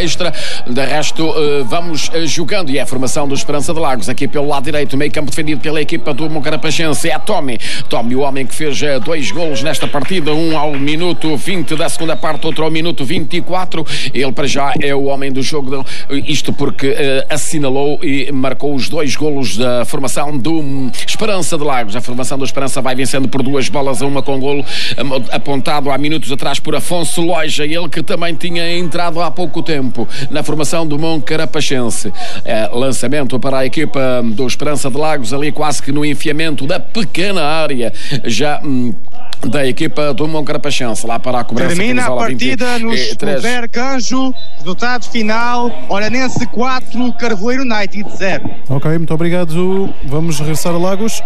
extra. De resto, vamos jogando, e é a formação do Esperança de Lagos aqui pelo lado direito, meio campo defendido pela equipa do Moncarapachense. É Tommy, o homem que fez 2 golos nesta partida, um ao minuto 20 da segunda parte, outro ao minuto 24. Ele para já é o homem do jogo, isto porque assinalou e marcou os 2 golos da formação do Esperança de Lagos. A formação do Esperança vai vencendo por 2-1 com golo apontado há minutos atrás por Afonso Loja, ele que também tinha entrado há pouco tempo na formação do Moncarapachense. Lançamento para a equipa do Esperança de Lagos, ali quase que no enfiamento da pequena área já da equipa do Moncarapachense, lá para a cobrança. Termina a partida no Escover Canjo, resultado final: Olhanense 4, Carvoeiro United 0. Ok, muito obrigado. Vamos regressar a Lagos.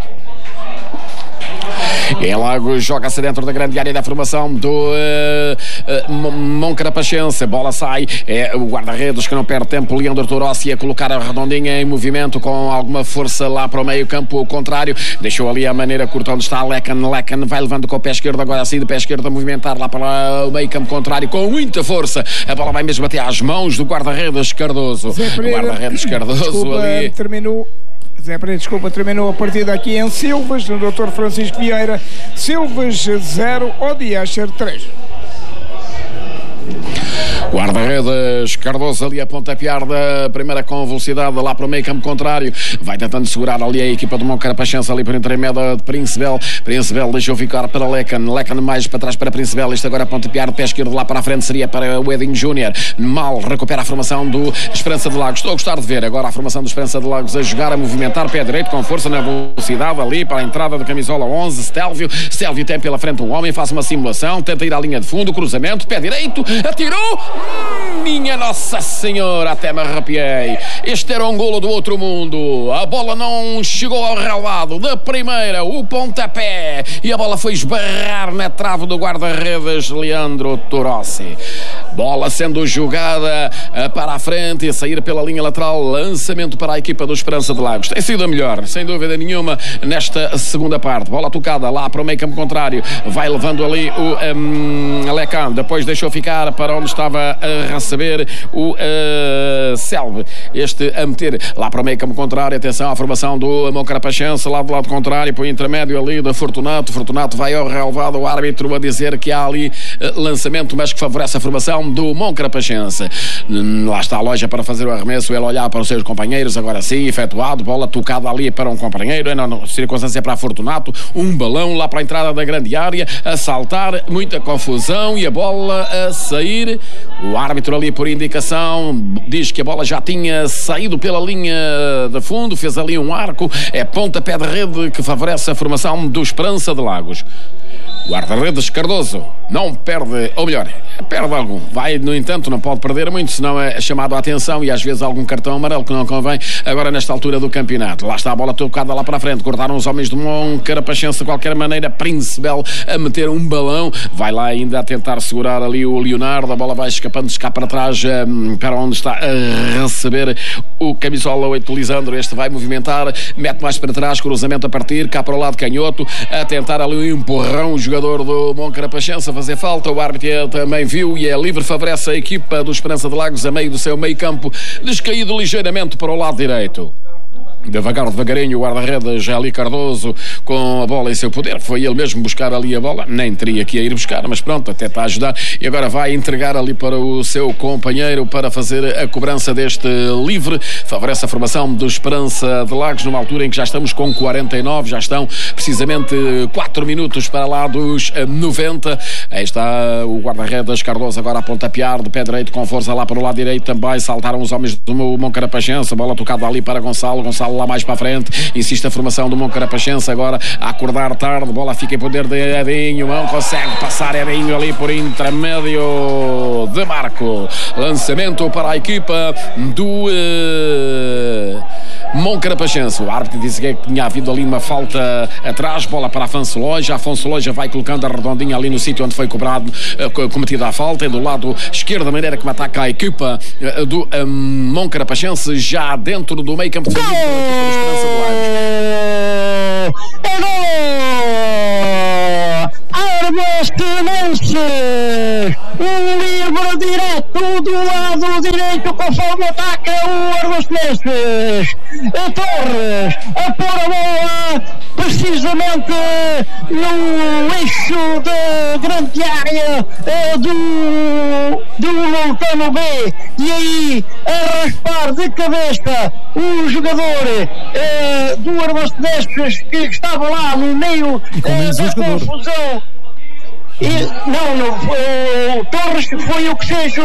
Em Lagos joga-se dentro da grande área da formação do Moncarapachense. A bola sai, é o guarda-redes que não perde tempo, Leandro Torossi, a colocar a redondinha em movimento com alguma força lá para o meio campo, o contrário, deixou ali a maneira curta onde está Lecan vai levando com o pé esquerdo, agora sim de pé esquerdo a movimentar lá para o meio campo contrário com muita força, a bola vai mesmo até às mãos do guarda-redes Cardoso. O guarda-redes Cardoso ali terminou. Zé Pereira, desculpa, terminou a partida aqui em Silvas, no Dr. Francisco Vieira. Silvas 0, Odiacher 3. Guarda-redes Cardoso ali a pontapear da primeira com velocidade lá para o meio campo contrário, vai tentando segurar ali a equipa do Moncarapachense ali por intermédio de Princebel deixou ficar para Lecan mais para trás para Princebel, este agora a pontapear de pé esquerdo lá para a frente, seria para o Edinho Júnior, mal recupera a formação do Esperança de Lagos. Estou a gostar de ver agora a formação do Esperança de Lagos a jogar, a movimentar pé direito com força na velocidade ali para a entrada da camisola 11, Stélvio tem pela frente um homem, faz uma simulação, tenta ir à linha de fundo, cruzamento, pé direito, atirou, minha Nossa Senhora, até me arrepiei. Este era um golo do outro mundo. A bola não chegou ao relvado da primeira, o pontapé, e a bola foi esbarrar na trave do guarda-redes Leandro Torossi. Bola sendo jogada para a frente e a sair pela linha lateral, lançamento para a equipa do Esperança de Lagos. Tem sido a melhor, sem dúvida nenhuma, nesta segunda parte. Bola tocada lá para o meio campo contrário, vai levando ali o Lecan, depois deixou ficar para onde estava a receber o Selve, este a meter lá para o meio campo contrário. Atenção à formação do Moncarapachense lá do lado contrário, para o intermédio ali da Fortunato vai ao relvado, o árbitro a dizer que há ali lançamento, mas que favorece a formação do Moncarapachense. Lá está a Loja para fazer o arremesso, ele olhar para os seus companheiros, agora sim, efetuado, bola tocada ali para um companheiro, circunstância para Fortunato, um balão lá para a entrada da grande área, a saltar, muita confusão e a bola a sair. O árbitro ali por indicação diz que a bola já tinha saído pela linha de fundo, fez ali um arco, é pontapé de rede que favorece a formação do Esperança de Lagos. Guarda-redes Cardoso não perde, ou melhor, perde algum, vai, no entanto, não pode perder muito, senão é chamado a atenção e às vezes algum cartão amarelo que não convém agora nesta altura do campeonato. Lá está a bola tocada lá para a frente, cortaram os homens do Moncarapachense de qualquer maneira, Princebel a meter um balão, vai lá ainda a tentar segurar ali o Leonardo, a bola vai escapando, escapa para trás, para onde está a receber o camisola 8 Lisandro, este vai movimentar, mete mais para trás, cruzamento a partir, cá para o lado canhoto, a tentar ali um empurrão, o jogador do Moncarapachense a fazer falta, o árbitro também viu e é livre, favorece a equipa do Esperança de Lagos a meio do seu meio campo, descaído ligeiramente para o lado direito. Devagarinho, o guarda-redes ali Cardoso com a bola em seu poder, foi ele mesmo buscar ali a bola, nem teria que ir buscar, mas pronto, até para ajudar, e agora vai entregar ali para o seu companheiro para fazer a cobrança deste livre, favorece a formação do Esperança de Lagos, numa altura em que já estamos com 49, já estão precisamente 4 minutos para lá dos 90, aí está o guarda-redes Cardoso agora a pontapear de pé direito com força lá para o lado direito também, saltaram os homens do Moncarapachense, a bola tocada ali para Gonçalo lá mais para a frente, insiste a formação do Moncarapachense agora a acordar tarde, bola fica em poder de Edinho, não consegue passar Edinho ali por intermédio de Marco, lançamento para a equipa do Moncarapachense, o árbitro disse que tinha havido ali uma falta atrás, bola para Afonso Loja vai colocando a redondinha ali no sítio onde foi cometida a falta, é do lado esquerdo, da maneira que ataca a equipa do Moncarapachense, já dentro do meio campo defendido pela equipa do Esperança de Lagos. É gol! Armastenense. Um livre direto do lado direito conforme ataca o Armastenense. Torres a pôr a bola precisamente no eixo da grande área do Lontano B, e aí a raspar de cabeça o jogador do Armastenense que estava lá no meio da confusão. O Torres foi o que fez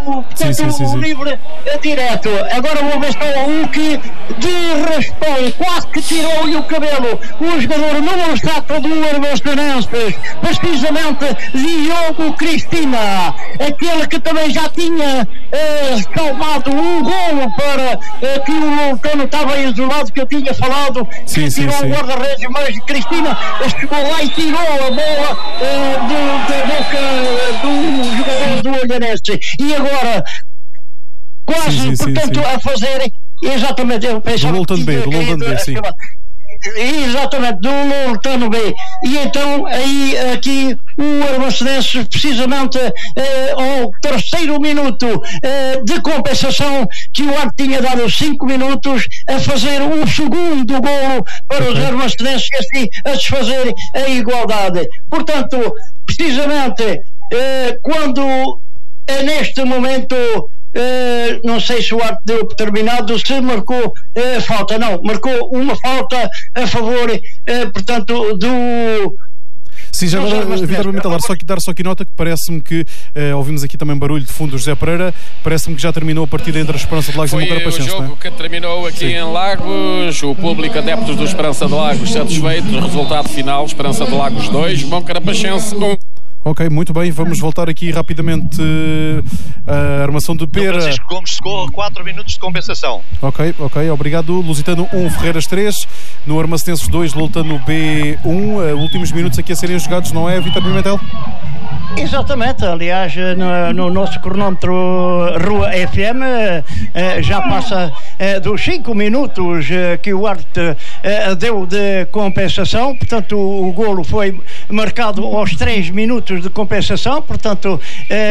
o livre direto. Agora vou ver só um que de raspão quase que tirou-lhe o cabelo. O jogador número 7 do Armastenense, precisamente Diogo Cristina, aquele que também já tinha salvado um golo para que o Lontano estava isolado, que eu tinha falado, que tirou o guarda-redes, mas Cristina chegou lá e tirou a bola da boca do jogador do Olhanense. E agora quase, portanto, a fazer exatamente, eu pensava do Lontano B, sim. Exatamente, do Lontano B. E então aí aqui o Armastenense, precisamente ao terceiro minuto de compensação, que o árbitro tinha dado 5 minutos, a fazer um segundo golo para os armastenenses e assim a desfazer a igualdade. Portanto, precisamente quando neste momento não sei se o árbitro deu terminado, se marcou falta, não, marcou uma falta a favor, portanto, do... Sim, já agora, Vítor, dar só aqui nota que parece-me que ouvimos aqui também barulho de fundo do José Pereira, parece-me que já terminou a partida entre a Esperança de Lagos e o Carapachense. Foi o jogo que terminou aqui em Lagos, o público adeptos do Esperança de Lagos satisfeitos, resultado final, Esperança de Lagos 2, Bom Carapachense 1. Ok, muito bem, vamos voltar aqui rapidamente à armação de Pera. Francisco Gomes chegou a 4 minutos de compensação. Ok, obrigado. Lusitano 1, Ferreiras 3, no Armacenenses 2, Lontano B 1. Últimos minutos aqui a serem jogados, não é, Vítor Pimentel? Exatamente, aliás, no nosso cronómetro Rua FM já passa dos 5 minutos que o árbitro deu de compensação, portanto o golo foi marcado aos 3 minutos de compensação, portanto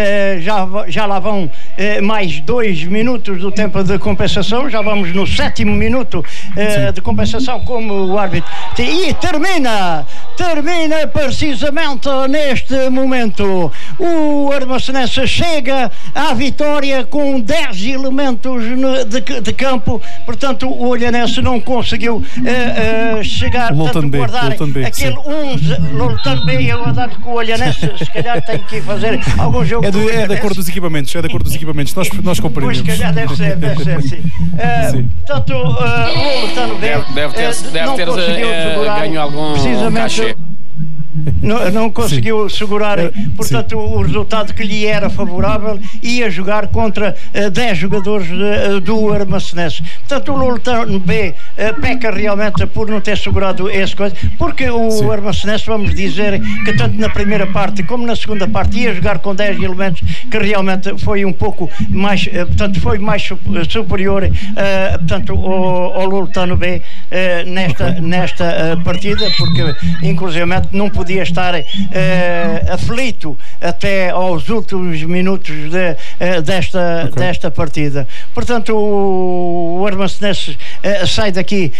já lá vão mais 2 minutos do tempo de compensação, já vamos no 7º minuto de compensação, como o árbitro, e termina precisamente neste momento. O Armacenense chega à vitória com 10 elementos de campo, portanto o Olhanense não conseguiu chegar, portanto, guardar aquele 11, Lontano B, eu guardar com o Olhanense, se calhar tem que fazer algum jogo. É da cor dos equipamentos, nós compreendemos. Pois, se calhar deve ser, sim. Portanto, o Lontano B deve ter ganho algum cachê. Não conseguiu segurar, portanto, o resultado que lhe era favorável, ia jogar contra 10 jogadores do Armacenense. Portanto, o Lontano B peca realmente por não ter segurado essa coisa, porque o Armacenense, vamos dizer, que tanto na primeira parte como na segunda parte ia jogar com 10 elementos, que realmente foi um pouco mais, portanto, foi mais superior, portanto, ao Lontano B nesta partida, porque inclusivamente não podia estar aflito até aos últimos minutos desta partida. Portanto, o Armacenense sai daqui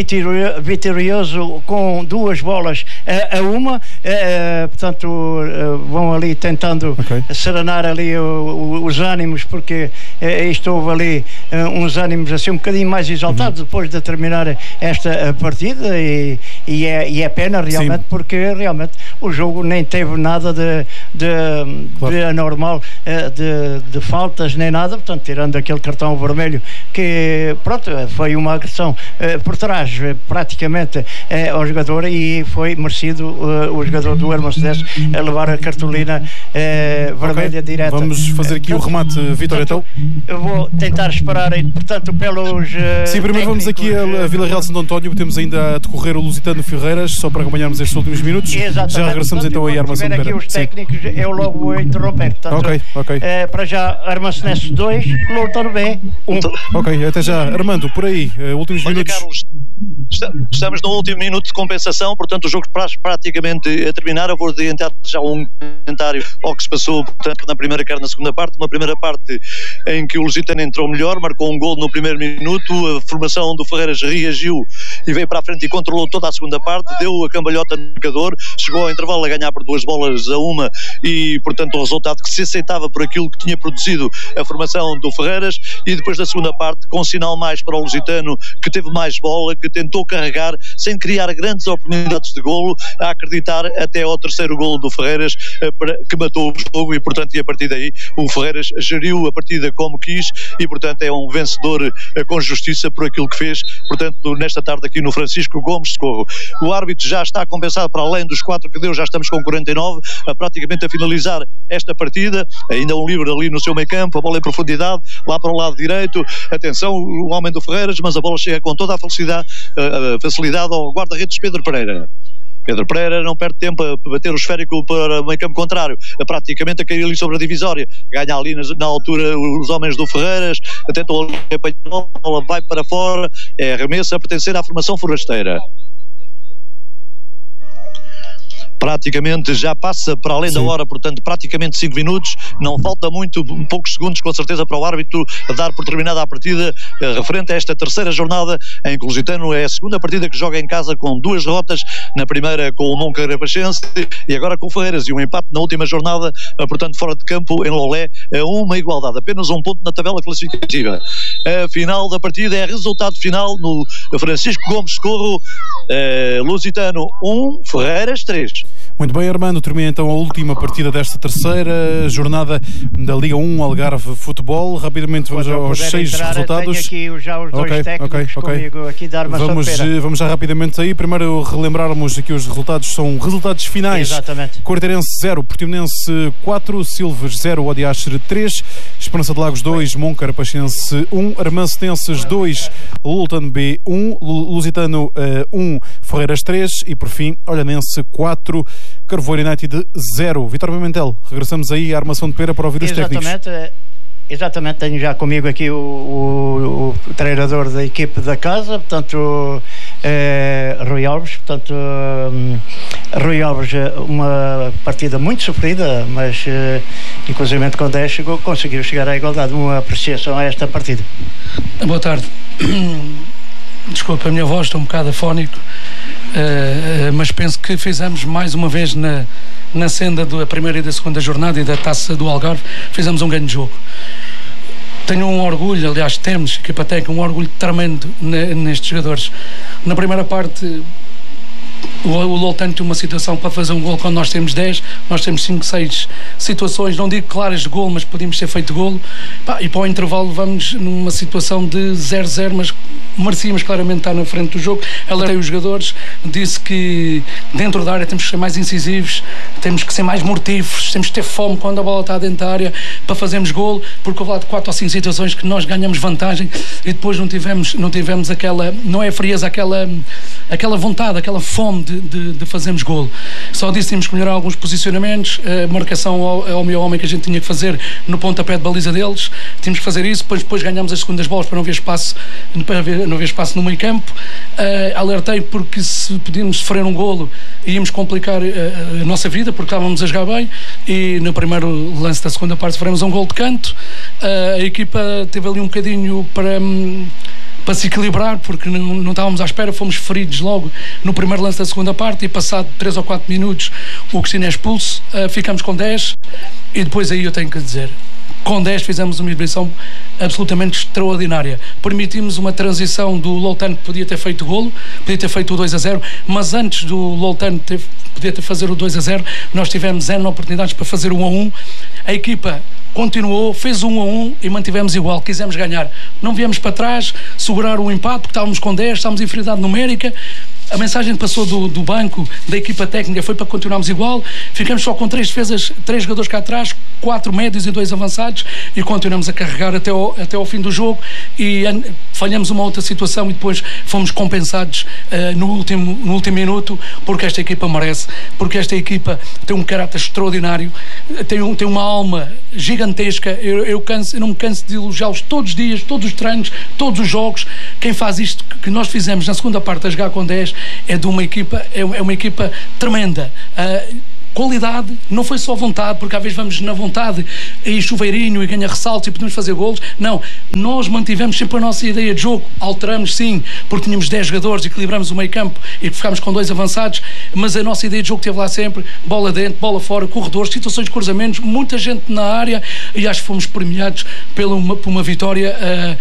vitorioso com 2 bolas a 1, portanto vão ali tentando serenar ali os ânimos, porque isto houve ali uns ânimos assim um bocadinho mais exaltados depois de terminar esta partida, e é pena realmente, porque realmente o jogo nem teve nada de anormal, de faltas nem nada, portanto, tirando aquele cartão vermelho que, pronto, foi uma agressão por trás praticamente ao jogador, e foi merecido o jogador do Armacenense a levar a cartolina vermelha direta. Vamos fazer aqui o remate, Vítor, então. Eu vou tentar esperar, portanto, pelos sim, primeiro vamos aqui a Vila Real de Santo António, temos ainda a decorrer o Lusitano Ferreiras, só para acompanharmos estes últimos minutos. Exatamente. Já regressamos então aí à armação de Pera. Aqui os técnicos, eu logo vou interromper. Portanto, ok. Para já, Armacenenses 2, Loutano B 1. Ok, até já. Armando, por aí, últimos minutos. Carlos, estamos no último minuto de compensação, portanto o jogo praticamente a terminar. Eu vou adiantar já um comentário ao que se passou, portanto, na primeira quer na segunda parte. Uma primeira parte em que o Lusitano entrou melhor, marcou um gol no primeiro minuto, a formação do Ferreiras reagiu e veio para a frente e controlou toda a segunda parte, deu a cambalhota no marcador, chegou ao intervalo a ganhar por 2-1 e, portanto, um resultado que se aceitava por aquilo que tinha produzido a formação do Ferreiras. E depois da segunda parte, com um sinal mais para o Lusitano, que teve mais bola, que tentou carregar sem criar grandes oportunidades de golo, a acreditar até ao terceiro golo do Ferreiras, que matou o jogo. E, portanto, a partir daí o Ferreiras geriu a partida como quis e, portanto, é um vencedor com justiça por aquilo que fez, portanto, nesta tarde aqui no Francisco Gomes Socorro. O árbitro já está compensado para além dos 4 que deu, já estamos com 49, praticamente a finalizar esta partida. Ainda um livre ali no seu meio campo, a bola em profundidade, lá para o lado direito. Atenção, o homem do Ferreiras, mas a bola chega com toda a facilidade ao guarda-redes Pedro Pereira. Pedro Pereira não perde tempo a bater o esférico para o meio campo contrário, praticamente a cair ali sobre a divisória, ganha ali na altura os homens do Ferreiras, tentam apanhar a bola, vai para fora, é arremesso a pertencer à formação forasteira. Praticamente já passa para além da hora, portanto praticamente 5 minutos, não falta muito, poucos segundos com certeza para o árbitro dar por terminada a partida, referente a esta terceira jornada em que o Lusitano é a segunda partida que joga em casa com 2 derrotas, na primeira com o Moncarapachense e agora com o Ferreiras, e um empate na última jornada, portanto fora de campo em Lolé, uma igualdade, apenas um ponto na tabela classificativa. A final da partida é resultado final no Francisco Gomes Socorro, Lusitano 1, Ferreiras 3. Muito bem, Armando, termina então a última partida desta terceira jornada da Liga 1 Algarve Futebol. Rapidamente vamos aos 6 resultados. Tenho aqui já os dois técnicos comigo aqui da Armação de Pera. Vamos já rapidamente aí. Primeiro relembrarmos aqui os resultados, são resultados finais. Exatamente. Quarteirense 0, Portimonense 4, Silves 0, Odiastre 3, Esperança de Lagos 2, Moncarapachense 1, Armacenenses 2, Loutano B 1, Lusitano 1, Ferreiras 3 e por fim Olhanense 4, Carvoeiro United 0. Vítor Pimentel, regressamos aí à Armação de Pera para ouvir os técnicos. Exatamente, tenho já comigo aqui o treinador da equipe da casa, portanto Rui Alves, Rui Alves, uma partida muito sofrida, mas inclusive com 10 conseguiu chegar à igualdade. Uma apreciação a esta partida. Boa tarde. Desculpa a minha voz, estou um bocado afónico, mas penso que fizemos mais uma vez na senda da primeira e da segunda jornada e da Taça do Algarve, fizemos um grande jogo. Tenho um orgulho, aliás temos, equipa técnica, um orgulho tremendo nestes jogadores. Na primeira parte o Loutano tem uma situação para fazer um gol quando nós temos 10, nós temos 5, 6 situações, não digo claras de gol, mas podíamos ter feito golo. E para o intervalo vamos numa situação de 0-0, mas merecíamos claramente estar na frente do jogo. Alertei os jogadores, disse que dentro da área temos que ser mais incisivos, temos que ser mais mortíferos, temos que ter fome quando a bola está dentro da área para fazermos golo, porque houve lá de 4 ou 5 situações que nós ganhamos vantagem e depois não tivemos aquela, não é frieza, aquela vontade, aquela fome de fazermos golo. Só disse que tínhamos que melhorar alguns posicionamentos, a marcação ao meu homem que a gente tinha que fazer no pontapé de baliza deles, tínhamos que fazer isso, depois ganhámos as segundas bolas para não haver espaço no meio campo. Alertei porque se podíamos sofrer um golo íamos complicar a nossa vida, porque estávamos a jogar bem, e no primeiro lance da segunda parte sofremos um golo de canto. A equipa teve ali um bocadinho para se equilibrar, porque não estávamos à espera, fomos feridos logo no primeiro lance da segunda parte e passado 3 ou 4 minutos o Cristina é expulso, ficamos com 10 e depois aí eu tenho que dizer, com 10 fizemos uma exibição absolutamente extraordinária, permitimos uma transição do Loutano que podia ter feito golo, podia ter feito o 2-0, mas antes do Loutano podia ter fazer o 2-0, nós tivemos 0 oportunidades para fazer o 1-1, a equipa continuou, fez 1-1 e mantivemos igual, quisemos ganhar, não viemos para trás, segurar o empate porque estávamos com 10, estávamos em inferioridade numérica, A mensagem que passou do banco, da equipa técnica, foi para continuarmos igual. Ficamos só com 3 defesas, 3 jogadores cá atrás, 4 médios e 2 avançados, e continuamos a carregar até ao fim do jogo, e falhamos uma outra situação e depois fomos compensados no último minuto, porque esta equipa merece, porque esta equipa tem um caráter extraordinário, tem uma alma gigantesca. Eu não me canso de elogiá-los todos os dias, todos os treinos, todos os jogos. Quem faz isto que nós fizemos na segunda parte a jogar com 10 é de uma equipa, é uma equipa tremenda. Qualidade, não foi só vontade, porque às vezes vamos na vontade e chuveirinho e ganha ressaltos e podemos fazer golos. Não, nós mantivemos sempre a nossa ideia de jogo. Alteramos, sim, porque tínhamos 10 jogadores, equilibramos o meio campo e ficámos com 2 avançados, mas a nossa ideia de jogo esteve lá sempre: bola dentro, bola fora, corredores, situações de cruzamentos, muita gente na área, e acho que fomos premiados por uma vitória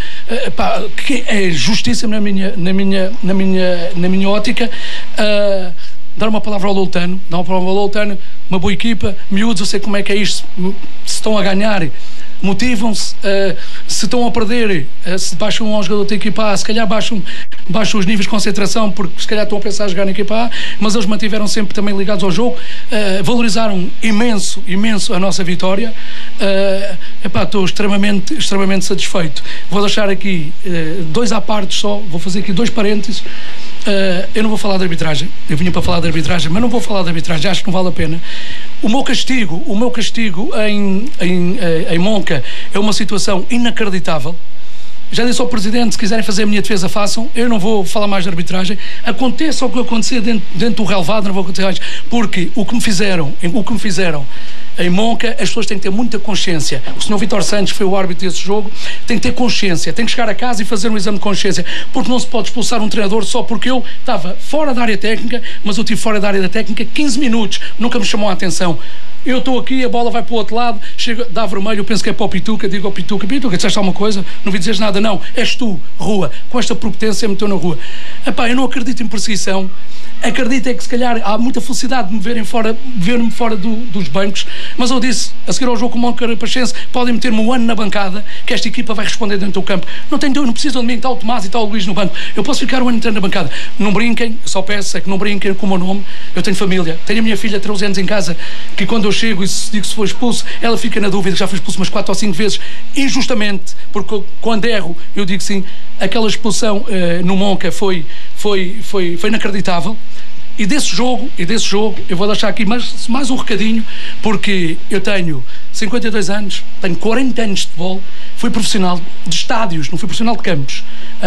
que é justiça na minha ótica. Dar uma palavra ao Loutano, uma boa equipa, miúdos, eu sei como é que é isto, se estão a ganhar, motivam-se, se estão a perder, se baixam um jogador da equipa A, se calhar baixam os níveis de concentração, porque se calhar estão a pensar a jogar na equipa A, mas eles mantiveram sempre também ligados ao jogo, valorizaram imenso a nossa vitória. Estou extremamente satisfeito. Vou deixar aqui 2 à parte só, vou fazer aqui 2 parênteses. Eu não vou falar de arbitragem, eu vinha para falar de arbitragem, mas não vou falar de arbitragem, acho que não vale a pena. O meu castigo em Monca é uma situação inacreditável. Já disse ao Presidente, se quiserem fazer a minha defesa, façam. Eu não vou falar mais de arbitragem. Aconteça o que acontecer dentro do relevado, não vou acontecer mais, porque o que me fizeram em Monca, as pessoas têm que ter muita consciência. O Sr. Vítor Santos, que foi o árbitro desse jogo, tem que ter consciência, tem que chegar a casa e fazer um exame de consciência, porque não se pode expulsar um treinador só porque eu estava fora da área técnica, mas eu estive fora da área da técnica 15 minutos, nunca me chamou a atenção. Eu estou aqui, a bola vai para o outro lado, chega, dá vermelho, eu penso que é para o Pituca, digo ao Pituca, disseste alguma coisa? Não vi dizer nada. Não, és tu, rua, com esta propotência meteu na rua. Eu não acredito em perseguição, acredito é que se calhar há muita felicidade de me ver-me fora dos bancos, mas eu disse, a seguir ao jogo com o Monte Carapachense, podem meter-me um ano na bancada, que esta equipa vai responder dentro do campo. Não precisam de mim, está o Tomás e está o Luís no banco, eu posso ficar um ano inteiro na bancada. Não brinquem, só peço é que não brinquem com o meu nome. Eu tenho família, tenho a minha filha de 13 anos em casa, que quando eu chego e digo se for expulso, ela fica na dúvida, já foi expulso umas 4 ou 5 vezes, injustamente, porque quando erro, eu digo sim. Aquela expulsão no Monca foi inacreditável. E desse jogo, eu vou deixar aqui mais um recadinho, porque eu tenho 52 anos, tenho 40 anos de futebol, fui profissional de estádios, não fui profissional de campos.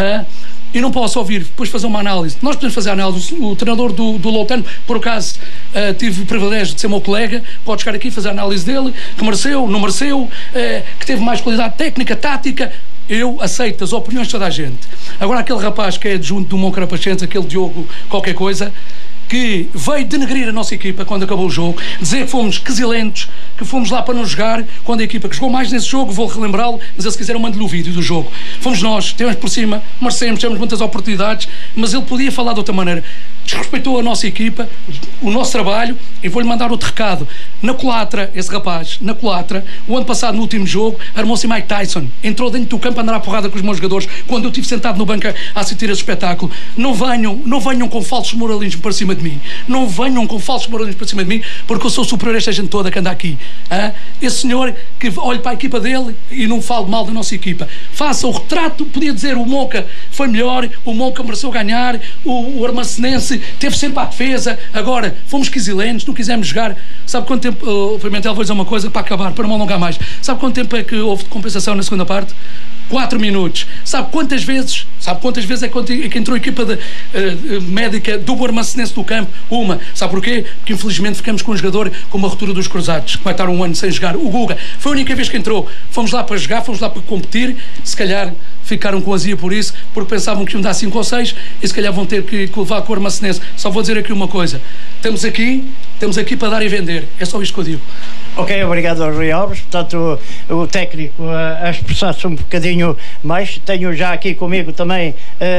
E não posso ouvir, depois fazer uma análise. Nós podemos fazer a análise. O treinador do Loutano, por acaso, tive o privilégio de ser meu colega, pode chegar aqui e fazer a análise dele, que mereceu, não mereceu, que teve mais qualidade técnica, tática. Eu aceito as opiniões de toda a gente. Agora, aquele rapaz que é adjunto do Monte Carapachense, aquele Diogo qualquer coisa, que veio denegrir a nossa equipa quando acabou o jogo, dizer que fomos quesilentos, que fomos lá para não jogar, quando a equipa que jogou mais nesse jogo, vou relembrá-lo, mas se quiser eu mando-lhe o vídeo do jogo. Fomos nós, estivemos por cima, merecemos, tivemos muitas oportunidades, mas ele podia falar de outra maneira. Desrespeitou a nossa equipa, o nosso trabalho, e vou-lhe mandar outro recado. Na Colatra, esse rapaz, na Colatra, o ano passado, no último jogo, armou-se Mike Tyson, entrou dentro do campo a andar à porrada com os meus jogadores, quando eu estive sentado no banco a assistir esse espetáculo. Não venham com falsos moralismos para cima de mim. Não venham com falsos moralismos para cima de mim, porque eu sou superior a esta gente toda que anda aqui. Esse senhor que olhe para a equipa dele e não fale mal da nossa equipa. Faça o retrato, podia dizer o Monca foi melhor, o Monca mereceu ganhar, o Armacenense teve sempre à defesa, agora fomos quisilentos, não quisemos jogar. Sabe quanto tempo, Pimentel, vou dizer uma coisa para acabar, para não alongar mais. Sabe quanto tempo é que houve de compensação na segunda parte? 4 minutos. Sabe quantas vezes é que entrou a equipa médica do Armacenense do campo? Uma. Sabe porquê? Porque infelizmente ficamos com um jogador com uma ruptura dos cruzados, que vai estar um ano sem jogar. O Guga. Foi a única vez que entrou. Fomos lá para jogar, fomos lá para competir. Se calhar ficaram com azia por isso, porque pensavam que iam dar 5 ou 6 e se calhar vão ter que levar com o Armacenense. Só vou dizer aqui uma coisa. Temos aqui para dar e vender. É só isto que eu digo. Ok, obrigado ao Rui Alves. Portanto, o técnico a expressar-se um bocadinho mais. Tenho já aqui comigo também,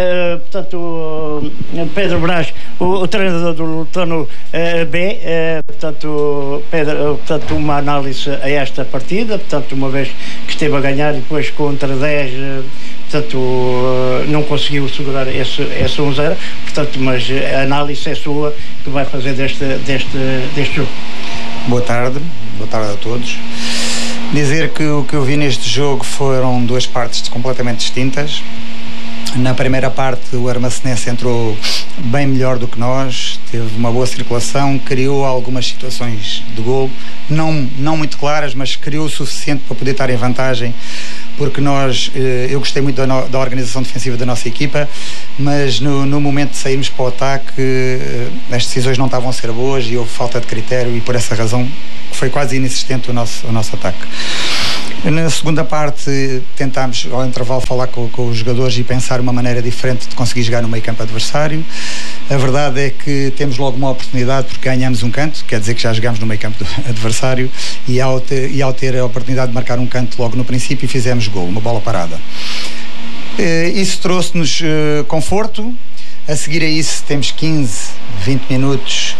Pedro Brás, o treinador do Loutano B. Portanto, uma análise a esta partida. Portanto, uma vez que esteve a ganhar e depois contra 10, portanto não conseguiu segurar esse 1-0, portanto, mas a análise é sua que vai fazer deste jogo. Boa tarde a todos. Dizer que o que eu vi neste jogo foram duas partes completamente distintas. Na primeira parte o Armacenense entrou bem melhor do que nós, teve uma boa circulação, criou algumas situações de golo, não muito claras, mas criou o suficiente para poder estar em vantagem, porque eu gostei muito da organização defensiva da nossa equipa, mas no momento de sairmos para o ataque as decisões não estavam a ser boas e houve falta de critério, e por essa razão foi quase inexistente o nosso ataque. Na segunda parte tentámos ao intervalo falar com os jogadores e pensar uma maneira diferente de conseguir jogar no meio campo adversário. A verdade é que temos logo uma oportunidade porque ganhamos um canto, quer dizer que já jogámos no meio campo do adversário, e ao ter a oportunidade de marcar um canto logo no princípio fizemos gol, uma bola parada. Isso trouxe-nos conforto. A seguir a isso temos 15, 20 minutos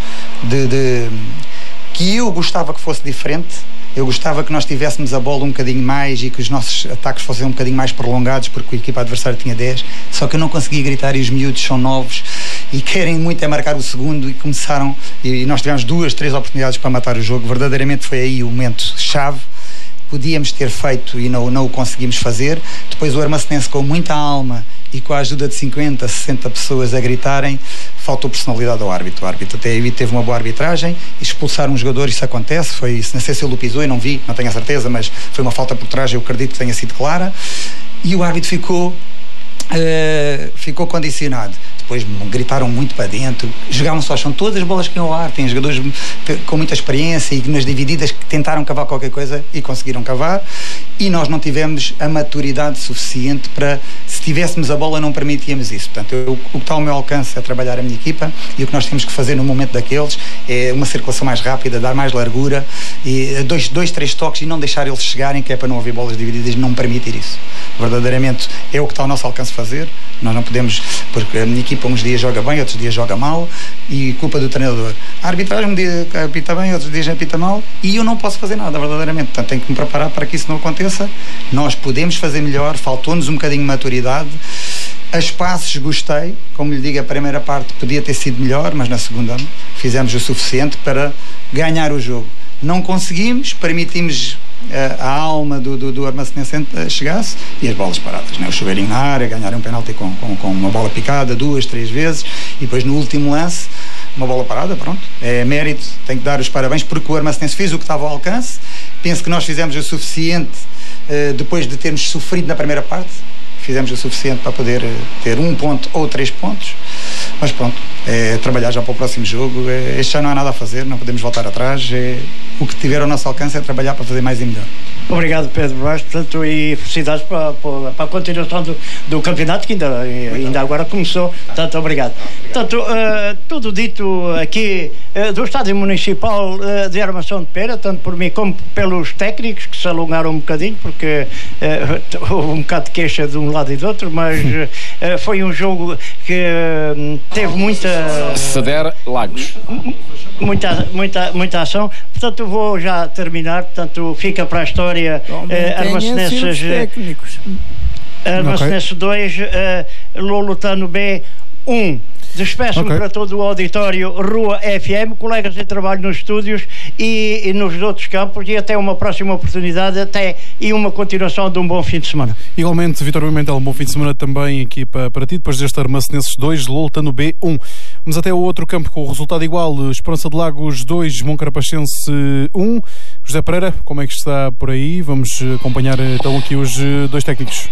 que eu gostava que fosse diferente. Eu gostava que nós tivéssemos a bola um bocadinho mais e que os nossos ataques fossem um bocadinho mais prolongados, porque a equipa adversária tinha 10, só que eu não conseguia gritar, e os miúdos são novos e querem muito marcar o segundo, e começaram, e nós tivemos 2, 3 oportunidades para matar o jogo. Verdadeiramente foi aí o momento chave. Podíamos ter feito e não o conseguimos fazer. Depois o Armacenense, com muita alma e com a ajuda de 50, 60 pessoas a gritarem, faltou personalidade ao árbitro. O árbitro até aí teve uma boa arbitragem, expulsar um jogador, isso acontece, não sei se ele o pisou e não vi, não tenho a certeza, mas foi uma falta por trás, eu acredito que tenha sido clara, e o árbitro ficou condicionado. Depois gritaram muito para dentro, jogavam só, são todas as bolas que iam ao ar, tem jogadores com muita experiência e nas divididas que tentaram cavar qualquer coisa e conseguiram cavar, e nós não tivemos a maturidade suficiente para, se tivéssemos a bola não permitíamos isso. Portanto, o que está ao meu alcance é trabalhar a minha equipa, e o que nós temos que fazer no momento daqueles é uma circulação mais rápida, dar mais largura, e 2, 3 toques e não deixar eles chegarem, que é para não haver bolas divididas, não permitir isso. Verdadeiramente é o que está ao nosso alcance fazer. Nós não podemos, porque a minha equipa uns dias joga bem, outros dias joga mal, e culpa do treinador. A arbitragem um dia apita bem, outros dias apita mal, e eu não posso fazer nada, verdadeiramente. Portanto, tenho que me preparar para que isso não aconteça. Nós podemos fazer melhor, faltou-nos um bocadinho de maturidade. As passes gostei, como lhe digo, a primeira parte podia ter sido melhor, mas na segunda fizemos o suficiente para ganhar o jogo. Não conseguimos, permitimos a alma do Armacenense chegasse, e as bolas paradas, né? O chuveirinho na área, ganharam um penalti com uma bola picada 2, 3 vezes, e depois no último lance uma bola parada, pronto, é mérito, tenho que dar os parabéns, porque o Armacenense fez o que estava ao alcance. Penso que nós fizemos o suficiente, depois de termos sofrido na primeira parte, fizemos o suficiente para poder ter 1 ponto ou 3 pontos, mas pronto, é trabalhar já para o próximo jogo. Este já não há nada a fazer, não podemos voltar atrás, o que tiver ao nosso alcance é trabalhar para fazer mais e melhor. Obrigado, Pedro Vaz, portanto, e felicidades para a continuação do campeonato, que ainda agora começou. Portanto, obrigado. Portanto, tudo dito aqui do Estádio Municipal de Armação de Pera, tanto por mim como pelos técnicos, que se alongaram um bocadinho, porque houve um bocado de queixa de um lado e do outro, mas foi um jogo que teve muita... Ceder Lagos. Muita ação. Portanto, eu vou já terminar. Portanto, fica para a história Armacenenses técnicos. Armacenenses 2, Lolotano B 1. Despeço-me para todo o auditório Rua FM, colegas de trabalho nos estúdios e nos outros campos, e até uma próxima oportunidade, e uma continuação de um bom fim de semana. Igualmente, Vítor Pimentel, um bom fim de semana também aqui para ti, depois deste Armacenenses 2, Lolotano B 1. Vamos até o outro campo com o resultado igual, Esperança de Lagos 2, Moncarapachense 1. José Pereira, como é que está por aí? Vamos acompanhar então aqui os dois técnicos.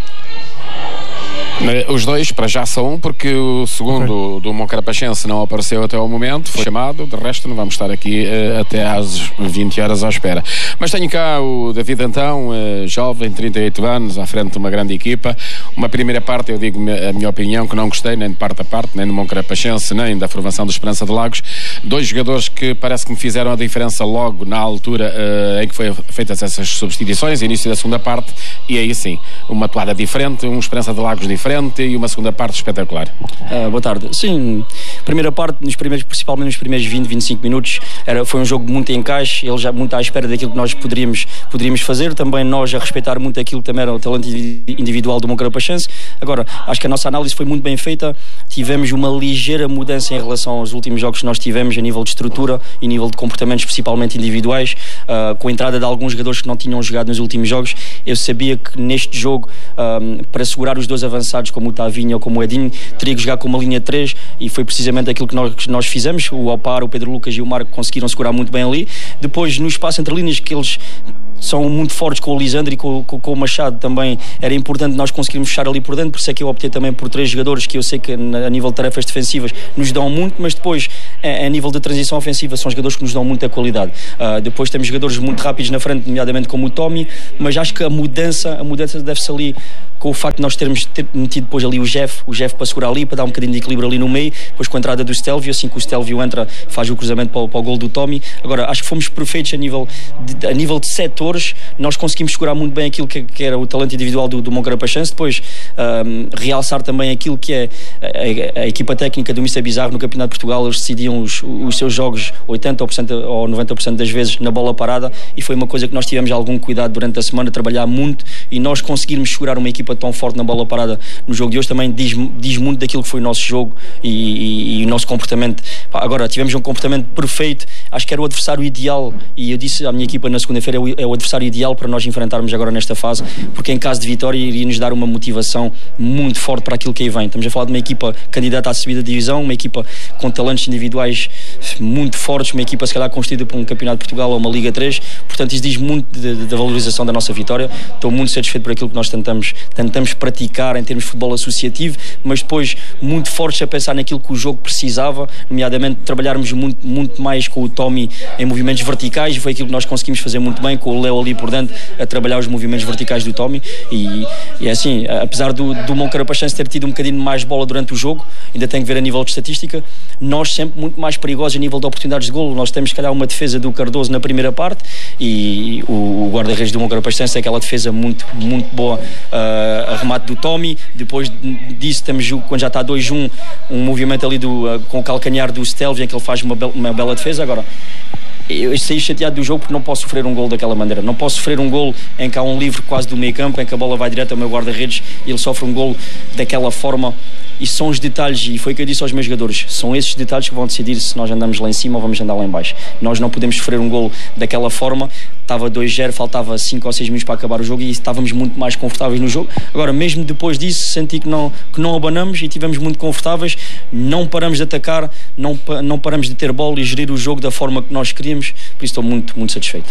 Os dois, para já são um, porque o segundo do Moncarapachense não apareceu até ao momento, foi chamado, de resto não vamos estar aqui até às 20 horas à espera. Mas tenho cá o David Antão, jovem, 38 anos, à frente de uma grande equipa. Uma primeira parte, eu digo a minha opinião, que não gostei nem de parte a parte, nem do Moncarapachense, nem da formação da Esperança de Lagos. 2 jogadores que parece que me fizeram a diferença logo na altura em que foi feitas essas substituições, início da segunda parte, e aí sim, uma toada diferente, um Esperança de Lagos diferente, diferente e uma segunda parte espetacular. Boa tarde. Sim, primeira parte, principalmente nos primeiros 20, 25 minutos, foi um jogo muito em encaixe, ele já muito à espera daquilo que nós poderíamos fazer, também nós a respeitar muito aquilo que também era o talento individual do Moncarapachense. Agora, acho que a nossa análise foi muito bem feita, tivemos uma ligeira mudança em relação aos últimos jogos que nós tivemos a nível de estrutura e nível de comportamentos, principalmente individuais, com a entrada de alguns jogadores que não tinham jogado nos últimos jogos. Eu sabia que neste jogo, para segurar os dois avançados, como o Tavinho ou como o Edinho, teria que jogar com uma linha 3 e foi precisamente aquilo que nós fizemos. O Opar, o Pedro Lucas e o Marco conseguiram segurar muito bem ali. Depois, no espaço entre linhas, que eles são muito fortes com o Lisandro e com o Machado, também era importante nós conseguirmos fechar ali por dentro, por isso é que eu optei também por 3 jogadores que eu sei que a nível de tarefas defensivas nos dão muito, mas depois a nível de transição ofensiva são jogadores que nos dão muita qualidade. Depois temos jogadores muito rápidos na frente, nomeadamente como o Tommy, mas acho que a mudança deve-se ali com o facto de nós termos metido depois ali o Jeff para segurar ali, para dar um bocadinho de equilíbrio ali no meio, depois com a entrada do Stelvio, assim que o Stelvio entra, faz o cruzamento para o gol do Tommy. Agora, acho que fomos perfeitos a nível de setores, nós conseguimos segurar muito bem aquilo que era o talento individual do Moncarapachense, depois realçar também aquilo que é a equipa técnica do Mr. Bizarro no Campeonato de Portugal. Eles decidiam os seus jogos 80% ou 90% das vezes na bola parada, e foi uma coisa que nós tivemos algum cuidado durante a semana, trabalhar muito, e nós conseguirmos segurar uma equipa tão forte na bola parada no jogo de hoje também diz muito daquilo que foi o nosso jogo e o nosso comportamento. Agora, tivemos um comportamento perfeito, acho que era o adversário ideal, e eu disse à minha equipa na segunda-feira, é o adversário ideal para nós enfrentarmos agora nesta fase, porque em caso de vitória iria nos dar uma motivação muito forte para aquilo que aí vem. Estamos a falar de uma equipa candidata à subida de divisão, uma equipa com talentos individuais muito fortes, uma equipa se calhar constituída por um Campeonato de Portugal ou uma Liga 3, portanto isso diz muito da valorização da nossa vitória. Estou muito satisfeito por aquilo que nós tentamos praticar em termos de futebol associativo, mas depois muito fortes a pensar naquilo que o jogo precisava, nomeadamente trabalharmos muito mais com o Tommy em movimentos verticais, e foi aquilo que nós conseguimos fazer muito bem, com o Léo ali por dentro a trabalhar os movimentos verticais do Tommy, e é assim, apesar do Moncarapachense ter tido um bocadinho mais bola durante o jogo, ainda tem que ver a nível de estatística, nós sempre muito mais perigosos a nível de oportunidades de golo. Nós temos se calhar uma defesa do Cardoso na primeira parte, e o guarda-redes do Moncarapachense é aquela defesa muito boa, a remate do Tommy. Depois disso temos, quando já está 2-1, um movimento ali com o calcanhar do Stelvio, em que ele faz uma bela defesa. Agora, eu saí chateado do jogo porque não posso sofrer um gol daquela maneira, não posso sofrer um gol em que há um livre quase do meio campo, em que a bola vai direto ao meu guarda-redes e ele sofre um gol daquela forma. Isso são os detalhes, e foi o que eu disse aos meus jogadores, são esses detalhes que vão decidir se nós andamos lá em cima ou vamos andar lá em baixo. Nós não podemos sofrer um gol daquela forma. Estava 2-0, faltava 5 ou 6 minutos para acabar o jogo e estávamos muito mais confortáveis no jogo. Agora, mesmo depois disso, senti que não abanamos e estivemos muito confortáveis, não paramos de atacar, não paramos de ter bola e gerir o jogo da forma que nós queríamos, por isso estou muito satisfeito.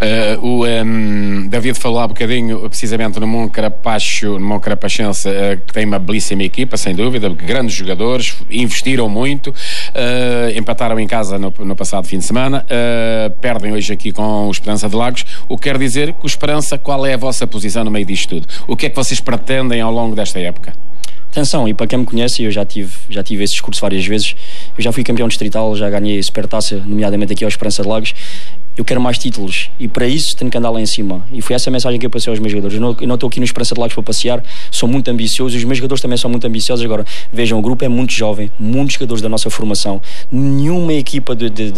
O David falou há bocadinho precisamente no Moncarapachense, que tem uma belíssima equipa, sem dúvida, grandes jogadores, investiram muito, empataram em casa no passado fim de semana, perdem hoje aqui com o Esperança de Lagos. O que quer dizer que o Esperança, qual é a vossa posição no meio disto tudo? O que é que vocês pretendem ao longo desta época? Atenção, e para quem me conhece, eu já tive esse discurso várias vezes, eu já fui campeão distrital, já ganhei Supertaça, nomeadamente aqui ao Esperança de Lagos. Eu quero mais títulos e para isso tenho que andar lá em cima, e foi essa a mensagem que eu passei aos meus jogadores. Eu não estou aqui no Esperança de Lagos para passear, sou muito ambicioso, os meus jogadores também são muito ambiciosos. Agora, vejam, o grupo é muito jovem, muitos jogadores da nossa formação, nenhuma equipa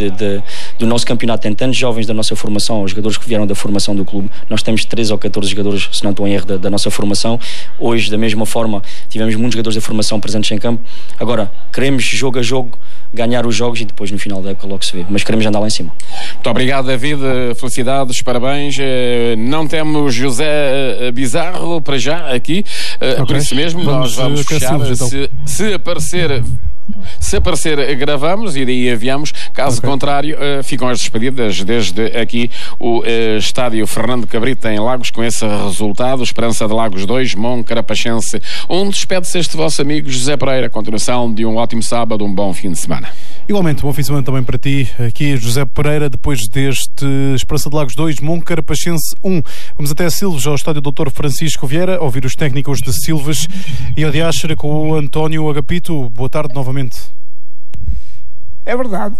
do nosso campeonato tem tantos jovens da nossa formação, os jogadores que vieram da formação do clube. Nós temos 13 ou 14 jogadores, se não estou em erro, da nossa formação. Hoje, da mesma forma, tivemos muitos jogadores da formação presentes em campo. Agora, queremos jogo a jogo ganhar os jogos e depois no final da época logo se vê, mas queremos andar lá em cima. Muito obrigado, David, felicidades, parabéns. Não temos José Bizarro para já aqui, por isso mesmo nós vamos fechar. Se aparecer, gravamos e daí enviamos. Caso contrário, ficam as despedidas desde aqui o estádio Fernando Cabrita em Lagos, com esse resultado: Esperança de Lagos 2, Moncarapachense 1. Despede-se este vosso amigo José Pereira. Continuação de um ótimo sábado, um bom fim de semana. Igualmente, bom fim de semana também para ti, aqui José Pereira, depois deste Esperança de Lagos 2, Moncarapachense 1. Vamos até a Silves, ao estádio Dr. Francisco Vieira, ouvir os técnicos de Silves e ao Diáchara com o António Agapito. Boa tarde novamente. É verdade.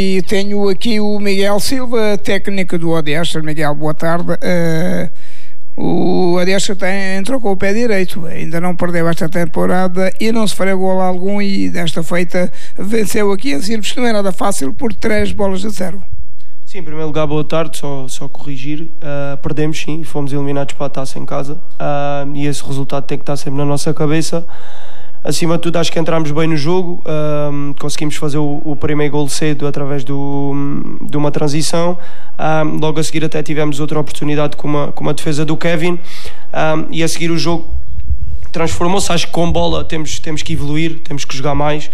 Tenho aqui o Miguel Silva, técnico do Odiastra. Miguel, boa tarde. o Adestra entrou com o pé direito, ainda não perdeu esta temporada e não sofreu gol algum, e desta feita venceu aqui em Silves, que não é nada fácil, por 3-0. Sim, em primeiro lugar, boa tarde, só corrigir, perdemos sim, fomos eliminados para a taça em casa, e esse resultado tem que estar sempre na nossa cabeça. Acima de tudo, acho que entramos bem no jogo, conseguimos fazer o primeiro gol cedo através de uma transição, logo a seguir até tivemos outra oportunidade com uma defesa do Kevin, e a seguir o jogo transformou-se. Acho que com bola temos que evoluir, temos que jogar mais.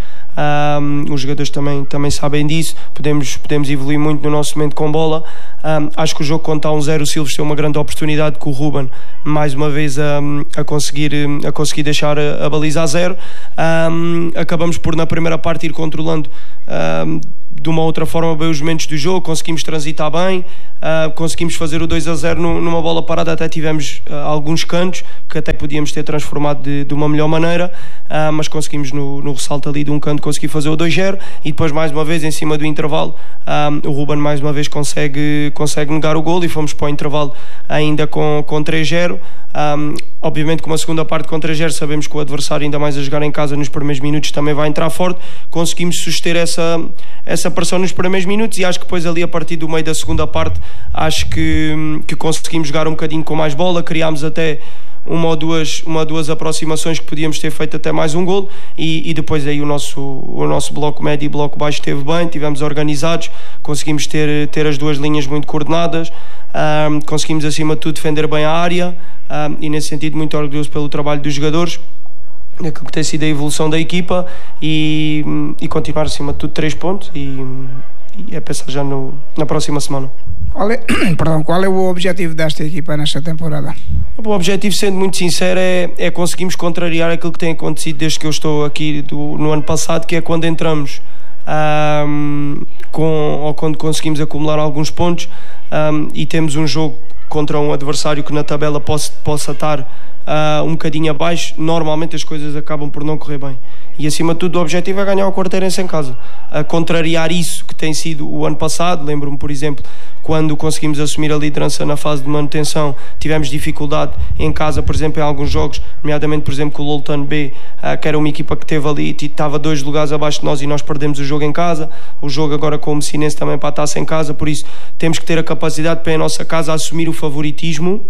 Os jogadores também sabem disso, podemos evoluir muito no nosso momento com bola. Acho que o jogo, quando está 1-0, o Silves tem uma grande oportunidade com o Ruben mais uma vez a conseguir deixar a baliza a 0. Acabamos por na primeira parte ir controlando de uma outra forma bem os momentos do jogo, conseguimos transitar bem, conseguimos fazer o 2-0 numa bola parada, até tivemos alguns cantos que até podíamos ter transformado de uma melhor maneira, mas conseguimos no ressalto ali de um canto conseguir fazer o 2-0, e depois mais uma vez em cima do intervalo o Ruben mais uma vez consegue negar o gol, e fomos para o intervalo ainda com 3-0. Obviamente, com uma segunda parte com 3-0, sabemos que o adversário, ainda mais a jogar em casa nos primeiros minutos, também vai entrar forte. Conseguimos suster essa pressão nos primeiros minutos, e acho que depois ali a partir do meio da segunda parte acho que conseguimos jogar um bocadinho com mais bola, criámos até uma ou duas aproximações que podíamos ter feito até mais um gol, e depois aí o nosso bloco médio e bloco baixo esteve bem, estivemos organizados, conseguimos ter as duas linhas muito coordenadas, conseguimos acima de tudo defender bem a área, e nesse sentido muito orgulhoso pelo trabalho dos jogadores, aquilo que tem sido a evolução da equipa, e continuar acima de tudo 3 pontos, e é pensar já na próxima semana. Qual é o objetivo desta equipa nesta temporada? O objetivo, sendo muito sincero, é conseguirmos contrariar aquilo que tem acontecido desde que eu estou aqui no ano passado, que é quando entramos ou quando conseguimos acumular alguns pontos, e temos um jogo contra um adversário que na tabela possa estar um bocadinho abaixo, normalmente as coisas acabam por não correr bem. E acima de tudo o objetivo é ganhar o Quarteirense em casa, a contrariar isso que tem sido o ano passado. Lembro-me, por exemplo, quando conseguimos assumir a liderança na fase de manutenção, tivemos dificuldade em casa, por exemplo, em alguns jogos, nomeadamente, por exemplo, com o Loltan B, que era uma equipa que esteve ali e estava 2 lugares abaixo de nós, e nós perdemos o jogo em casa. O jogo agora com o Messinense também para a taça em casa, por isso temos que ter a capacidade para, em nossa casa, assumir o favoritismo,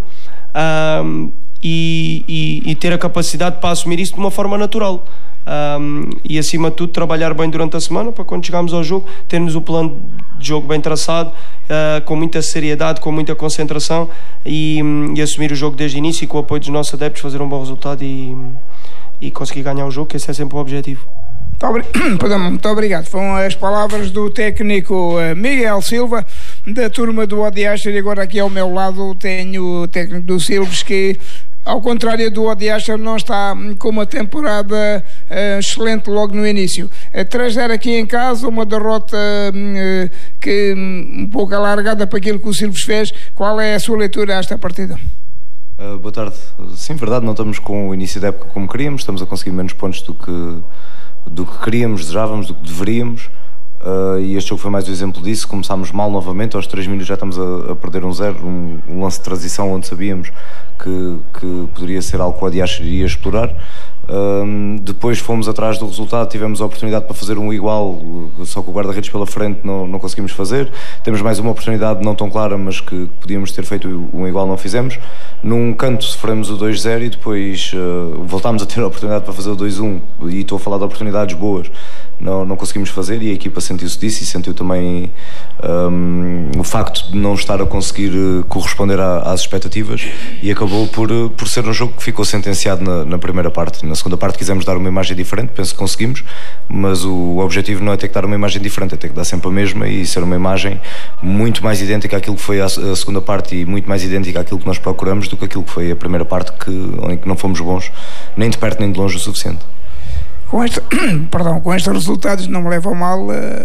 e ter a capacidade para assumir isso de uma forma natural. E acima de tudo trabalhar bem durante a semana, para quando chegarmos ao jogo termos o plano de jogo bem traçado, com muita seriedade, com muita concentração, e assumir o jogo desde o início, e com o apoio dos nossos adeptos fazer um bom resultado e conseguir ganhar o jogo, que esse é sempre o objetivo. Muito obrigado. Foram as palavras do técnico Miguel Silva, da turma do Odiastra, e agora aqui ao meu lado tenho o técnico do Silves, que, ao contrário do Odiastra, não está com uma temporada excelente logo no início. 3-0 aqui em casa, uma derrota que um pouco alargada para aquilo que o Silves fez. Qual é a sua leitura a esta partida? Boa tarde. Sim, verdade, não estamos com o início da época como queríamos, estamos a conseguir menos pontos do que queríamos, desejávamos, do que deveríamos, e este jogo foi mais um exemplo disso. Começámos mal novamente, aos 3 minutos já estamos a perder 1-0, um lance de transição onde sabíamos que poderia ser algo que o Odiastra iria explorar. Depois fomos atrás do resultado, tivemos a oportunidade para fazer um igual, só que o guarda-redes pela frente não conseguimos fazer. Temos mais uma oportunidade não tão clara, mas que podíamos ter feito um igual, não fizemos. Num canto sofremos o 2-0 e depois voltámos a ter a oportunidade para fazer o 2-1, e estou a falar de oportunidades boas, não conseguimos fazer, e a equipa sentiu-se disso, e sentiu também o facto de não estar a conseguir corresponder às expectativas, e acabou por ser um jogo que ficou sentenciado na primeira parte. Na segunda parte quisemos dar uma imagem diferente, penso que conseguimos, mas o objetivo não é ter que dar uma imagem diferente, é ter que dar sempre a mesma e ser uma imagem muito mais idêntica àquilo que foi a segunda parte, e muito mais idêntica àquilo que nós procuramos do que aquilo que foi a primeira parte, em que não fomos bons nem de perto nem de longe o suficiente. Com estes resultados, não me levam mal,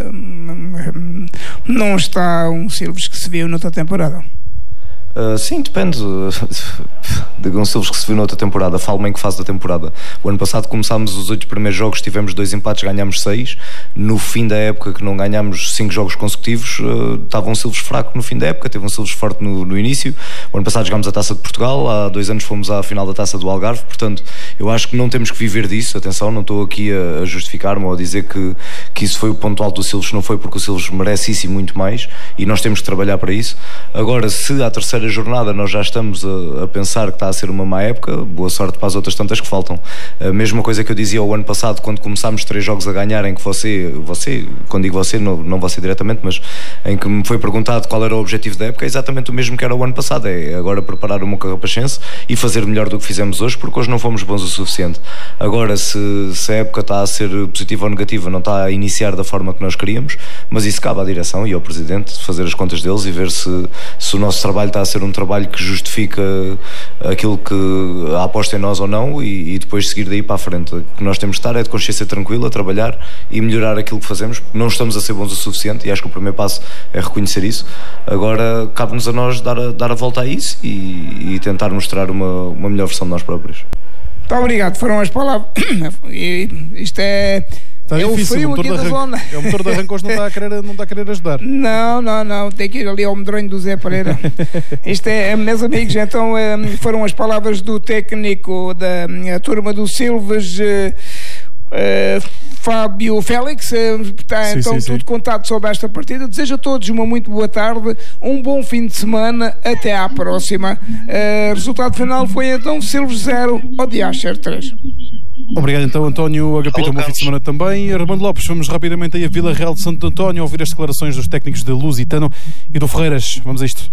não está um Silves que se viu noutra temporada? Sim, depende. um Silves que se viu na outra temporada. Falo-me em que fase da temporada. O ano passado começámos os 8 primeiros jogos, tivemos 2 empates, ganhámos 6. No fim da época, que não ganhámos 5 jogos consecutivos, estava um Silves fraco no fim da época, teve um Silves forte no início. O ano passado jogámos a Taça de Portugal, há 2 anos fomos à final da Taça do Algarve. Portanto, eu acho que não temos que viver disso. Atenção, não estou aqui a justificar-me ou a dizer que isso foi o ponto alto do Silves. Não foi, porque o Silves merece isso e muito mais, e nós temos que trabalhar para isso. Agora, se à terceira jornada nós já estamos a pensar que está a ser uma má época, boa sorte para as outras tantas que faltam. A mesma coisa que eu dizia o ano passado, quando começámos 3 jogos a ganhar, em que você, quando digo você, não você diretamente, mas em que me foi perguntado qual era o objetivo da época, é exatamente o mesmo que era o ano passado, é agora preparar o Moncarapachense e fazer melhor do que fizemos hoje, porque hoje não fomos bons o suficiente. Agora, se a época está a ser positiva ou negativa, não está a iniciar da forma que nós queríamos, mas isso cabe à direção e ao Presidente fazer as contas deles e ver se o nosso trabalho está a ser um trabalho que justifica aquilo que a aposta em nós ou não, e depois seguir daí para a frente. O que nós temos de estar é de consciência tranquila, trabalhar e melhorar aquilo que fazemos, porque não estamos a ser bons o suficiente, e acho que o primeiro passo é reconhecer isso. Agora cabe-nos a nós dar a volta a isso e tentar mostrar uma melhor versão de nós próprios. Muito obrigado, foram as palavras. Isto é... Está difícil, o frio aqui da zona. É o motor de arranque, hoje não está a querer ajudar. Não, tem que ir ali ao medronho do Zé Pereira. Isto é, meus amigos, então foram as palavras do técnico da turma do Silves, Fábio Félix. Está então tudo contado sobre esta partida. Desejo a todos uma muito boa tarde, um bom fim de semana, até à próxima. Resultado final foi então Silves 0, Odiaster 3. Obrigado então, António Agapito, um bom fim de semana também. Armando Lopes, vamos rapidamente aí a Vila Real de Santo António ouvir as declarações dos técnicos de Lusitano e do Ferreiras. Vamos a isto.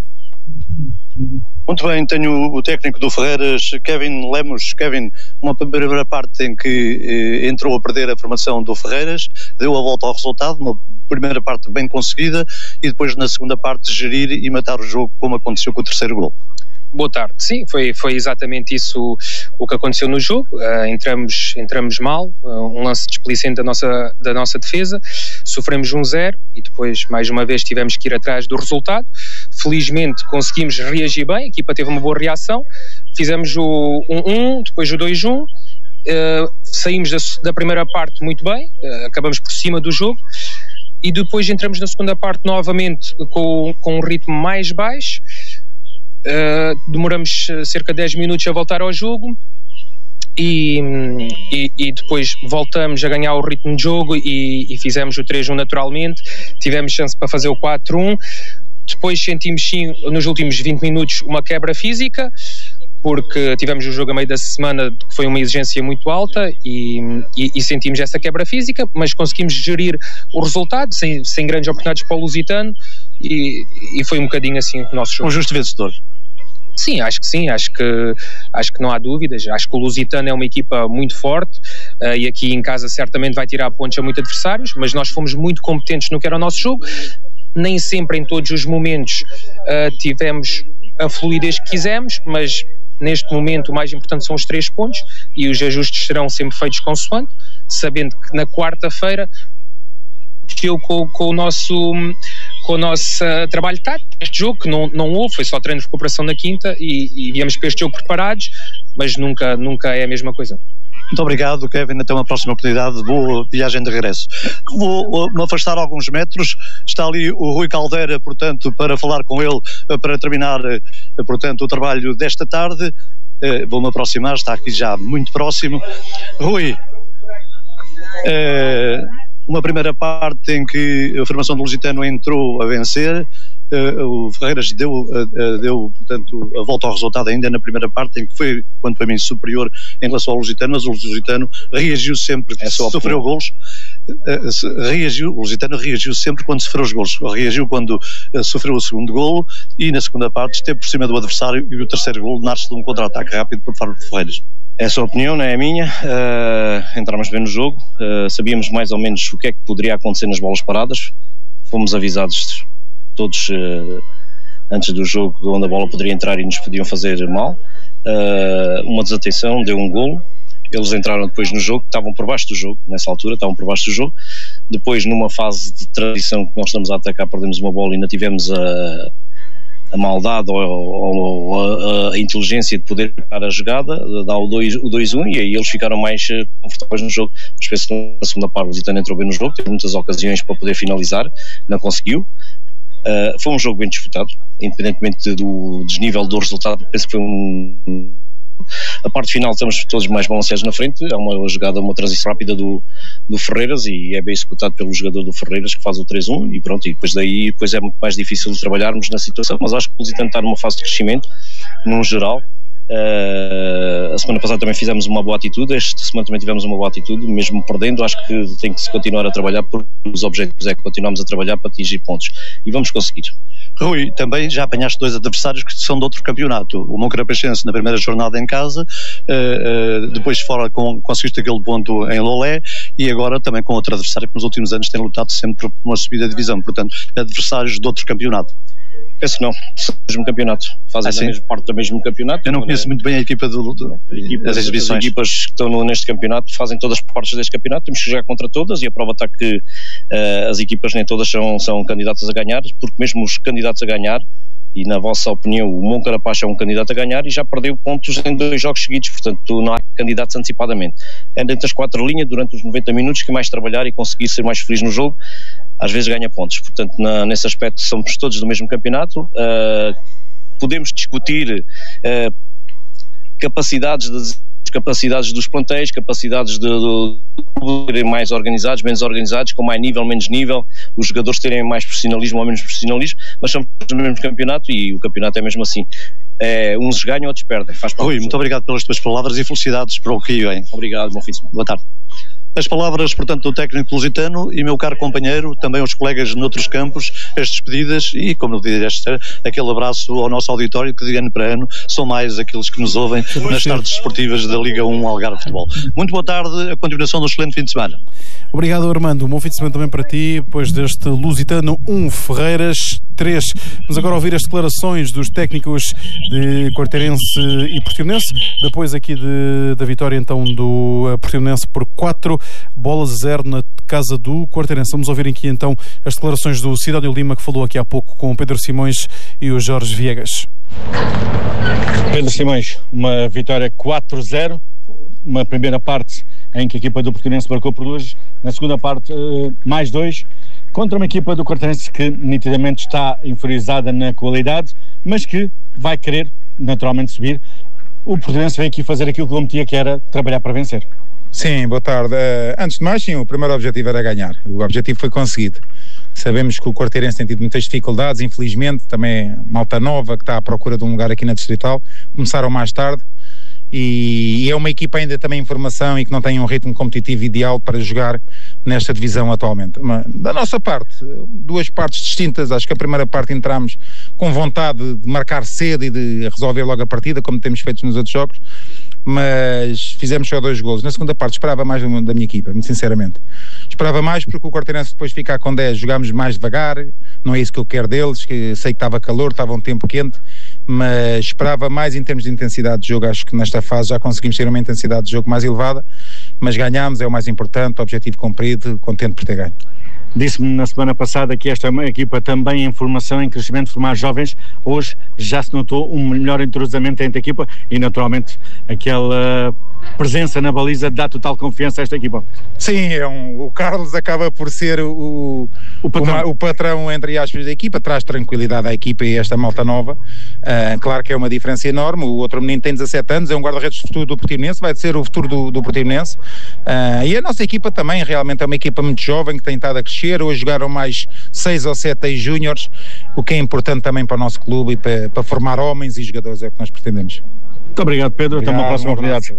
Muito bem, tenho o técnico do Ferreiras, Kevin Lemos. Kevin, uma primeira parte em que entrou a perder a formação do Ferreiras, deu a volta ao resultado, uma primeira parte bem conseguida, e depois na segunda parte gerir e matar o jogo, como aconteceu com o terceiro gol. Boa tarde. Sim, foi exatamente isso o que aconteceu no jogo. Entramos mal, um lance displicente da nossa defesa, sofremos 1-0 e depois mais uma vez tivemos que ir atrás do resultado. Felizmente conseguimos reagir bem, a equipa teve uma boa reação, fizemos o 1-1, depois o 2-1, saímos da primeira parte muito bem, acabamos por cima do jogo e depois entramos na segunda parte novamente com um ritmo mais baixo. Demoramos cerca de 10 minutos a voltar ao jogo e depois voltamos a ganhar o ritmo de jogo e fizemos o 3-1 naturalmente, tivemos chance para fazer o 4-1, depois sentimos sim nos últimos 20 minutos uma quebra física, porque tivemos o jogo a meio da semana que foi uma exigência muito alta e sentimos essa quebra física, mas conseguimos gerir o resultado sem grandes oportunidades para o Lusitano e foi um bocadinho assim o nosso jogo. Um justo vencedor. Sim, acho que não há dúvidas. Acho que o Lusitano é uma equipa muito forte e aqui em casa certamente vai tirar pontos a muitos adversários, mas nós fomos muito competentes no que era o nosso jogo. Nem sempre em todos os momentos tivemos a fluidez que quisemos, mas neste momento o mais importante são os 3 pontos e os ajustes serão sempre feitos consoante, sabendo que na quarta-feira com o nosso trabalho tático. Este jogo que não houve, foi só treino de recuperação na quinta e viemos para este jogo preparados, mas nunca é a mesma coisa. Muito obrigado, Kevin, até uma próxima oportunidade, boa viagem de regresso. Vou-me afastar alguns metros, está ali o Rui Caldeira, portanto, para falar com ele, para terminar, portanto, o trabalho desta tarde. Vou-me aproximar, está aqui já muito próximo. Rui, uma primeira parte em que a formação do Lusitano entrou a vencer, o Ferreiras deu, portanto, a volta ao resultado ainda na primeira parte, em que foi, quanto para mim, superior em relação ao Lusitano, mas o Lusitano reagiu sempre que sofreu golos. O Lusitano reagiu sempre quando sofreu os golos, reagiu quando sofreu o segundo golo e na segunda parte esteve por cima do adversário e o terceiro golo nasce de um contra-ataque rápido por parte do Ferreiras. É a sua opinião, não é a minha. Entramos bem no jogo, sabíamos mais ou menos o que é que poderia acontecer nas bolas paradas, fomos avisados todos antes do jogo onde a bola poderia entrar e nos podiam fazer mal. Uma desatenção, deu um golo, eles entraram depois no jogo, estavam por baixo do jogo, nessa altura estavam por baixo do jogo, depois numa fase de transição que nós estamos a atacar perdemos uma bola e ainda tivemos maldade ou a inteligência de poder parar a jogada, dá o 2-1 e aí eles ficaram mais confortáveis no jogo. Mas penso que na segunda parte o Lusitano entrou bem no jogo, teve muitas ocasiões para poder finalizar, não conseguiu. Foi um jogo bem disputado, independentemente do desnível do resultado. Penso que foi a parte final estamos todos mais balanceados na frente. É uma jogada, uma transição rápida do Ferreiras e é bem executado pelo jogador do Ferreiras que faz o 3-1 e pronto, e depois é muito mais difícil de trabalharmos na situação, mas acho que o Lusitano está numa fase de crescimento num geral. A semana passada também fizemos uma boa atitude, esta semana também tivemos uma boa atitude, mesmo perdendo. Acho que tem que se continuar a trabalhar, porque os objetivos é que continuamos a trabalhar para atingir pontos e vamos conseguir. Rui, também já apanhaste 2 adversários que são de outro campeonato, o Moncarapachense na primeira jornada em casa, depois fora conseguiste aquele ponto em Lolé e agora também com outro adversário que nos últimos anos tem lutado sempre por uma subida de divisão, portanto adversários de outro campeonato. Penso que não, são do mesmo campeonato, fazem parte do mesmo campeonato. Eu não conheço muito bem a equipa das exibições. As equipas que estão neste campeonato fazem todas partes deste campeonato, temos que jogar contra todas e a prova está que as equipas nem todas são candidatas a ganhar, porque mesmo os candidatos a ganhar, e na vossa opinião o Moncarapaz é um candidato a ganhar e já perdeu pontos em 2 jogos seguidos, portanto não há candidatos antecipadamente. É dentro das 4 linhas, durante os 90 minutos, que mais trabalhar e conseguir ser mais feliz no jogo, às vezes ganha pontos. Portanto, nesse aspecto somos todos do mesmo campeonato. Podemos discutir capacidades dos plantéis, capacidades de serem mais organizados, menos organizados, com mais nível, menos nível, os jogadores terem mais profissionalismo ou menos profissionalismo, mas somos do mesmo campeonato e o campeonato é mesmo assim. Uns ganham, outros perdem. Rui, muito obrigado pelas tuas palavras e felicidades para o que vem. Obrigado, bom fim de semana. Boa tarde. As palavras, portanto, do técnico lusitano e meu caro companheiro, também os colegas noutros campos, as despedidas e, como disseste, aquele abraço ao nosso auditório que de ano para ano são mais aqueles que nos ouvem nas tardes desportivas da Liga 1 Algarve Futebol. Muito boa tarde, a continuação do excelente fim de semana. Obrigado, Armando. Um bom fim de semana também para ti, depois deste Lusitano 1, Ferreiras 3. Vamos agora ouvir as declarações dos técnicos de Quarteirense e Portimonense, depois aqui da vitória então do Portimonense por 4-0 na casa do Quarteirense. Vamos ouvir aqui então as declarações do Cidadão Lima, que falou aqui há pouco com o Pedro Simões e o Jorge Viegas. Pedro Simões, uma vitória 4-0, uma primeira parte em que a equipa do Portimonense marcou por 2, na segunda parte mais 2, contra uma equipa do Quarteirense que nitidamente está inferiorizada na qualidade, mas que vai querer naturalmente subir. O Portimonense veio aqui fazer aquilo que prometia, que era trabalhar para vencer. Sim, boa tarde. Antes de mais, sim, o primeiro objetivo era ganhar. O objetivo foi conseguido. Sabemos que o Quarteirense tem tido muitas dificuldades, infelizmente, também malta nova que está à procura de um lugar aqui na Distrital. Começaram mais tarde e é uma equipa ainda também em formação e que não tem um ritmo competitivo ideal para jogar nesta divisão atualmente. Da nossa parte, 2 partes distintas. Acho que a primeira parte entramos com vontade de marcar cedo e de resolver logo a partida, como temos feito nos outros jogos, mas fizemos só 2 golos. Na segunda parte esperava mais da minha equipa, muito sinceramente. Esperava mais porque o Quarteirense depois ficar com 10, jogámos mais devagar, não é isso que eu quero deles, que sei que estava calor, estava um tempo quente, mas esperava mais em termos de intensidade de jogo. Acho que nesta fase já conseguimos ter uma intensidade de jogo mais elevada, mas ganhámos, é o mais importante, objetivo cumprido, contente por ter ganho. Disse-me na semana passada que esta é uma equipa também em formação, em crescimento, formar jovens. Hoje já se notou um melhor entrosamento entre a equipa e naturalmente aquela presença na baliza dá total confiança a esta equipa. Sim, o Carlos acaba por ser o patrão, entre aspas, da equipa, traz tranquilidade à equipa e esta malta nova. Claro que é uma diferença enorme. O outro menino tem 17 anos, é um guarda-redes do futuro do Portimonense, vai ser o futuro do Portimonense. E a nossa equipa também realmente é uma equipa muito jovem que tem estado a crescer. Hoje jogaram mais 6 ou 7 júniores, o que é importante também para o nosso clube e para formar homens e jogadores, é o que nós pretendemos. Muito obrigado, Pedro. Até uma próxima oportunidade.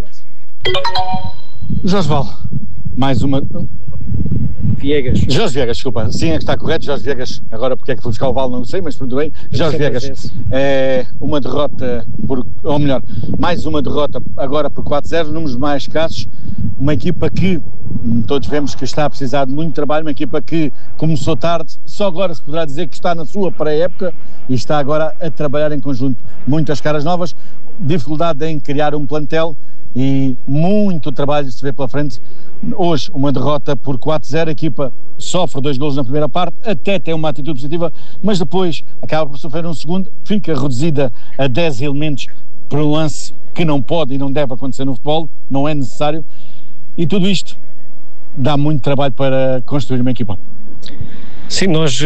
Jorge Val, mais uma... Viegas. Jorge Viegas, desculpa. Sim, é que está correto, Jorge Viegas. Agora porque é que fui buscar o Val, não sei, mas tudo bem. Jorge Viegas. É uma derrota, ou melhor, mais uma derrota agora por 4-0, números mais escassos. Uma equipa que todos vemos que está a precisar de muito trabalho, uma equipa que começou tarde, só agora se poderá dizer que está na sua pré-época e está agora a trabalhar em conjunto. Muitas caras novas, dificuldade em criar um plantel e muito trabalho se vê pela frente. Hoje uma derrota por 4-0, a equipa sofre 2 golos na primeira parte, até tem uma atitude positiva, mas depois acaba por sofrer um segundo, fica reduzida a 10 elementos por um lance que não pode e não deve acontecer no futebol, não é necessário, e tudo isto dá muito trabalho para construir uma equipa. Sim, nós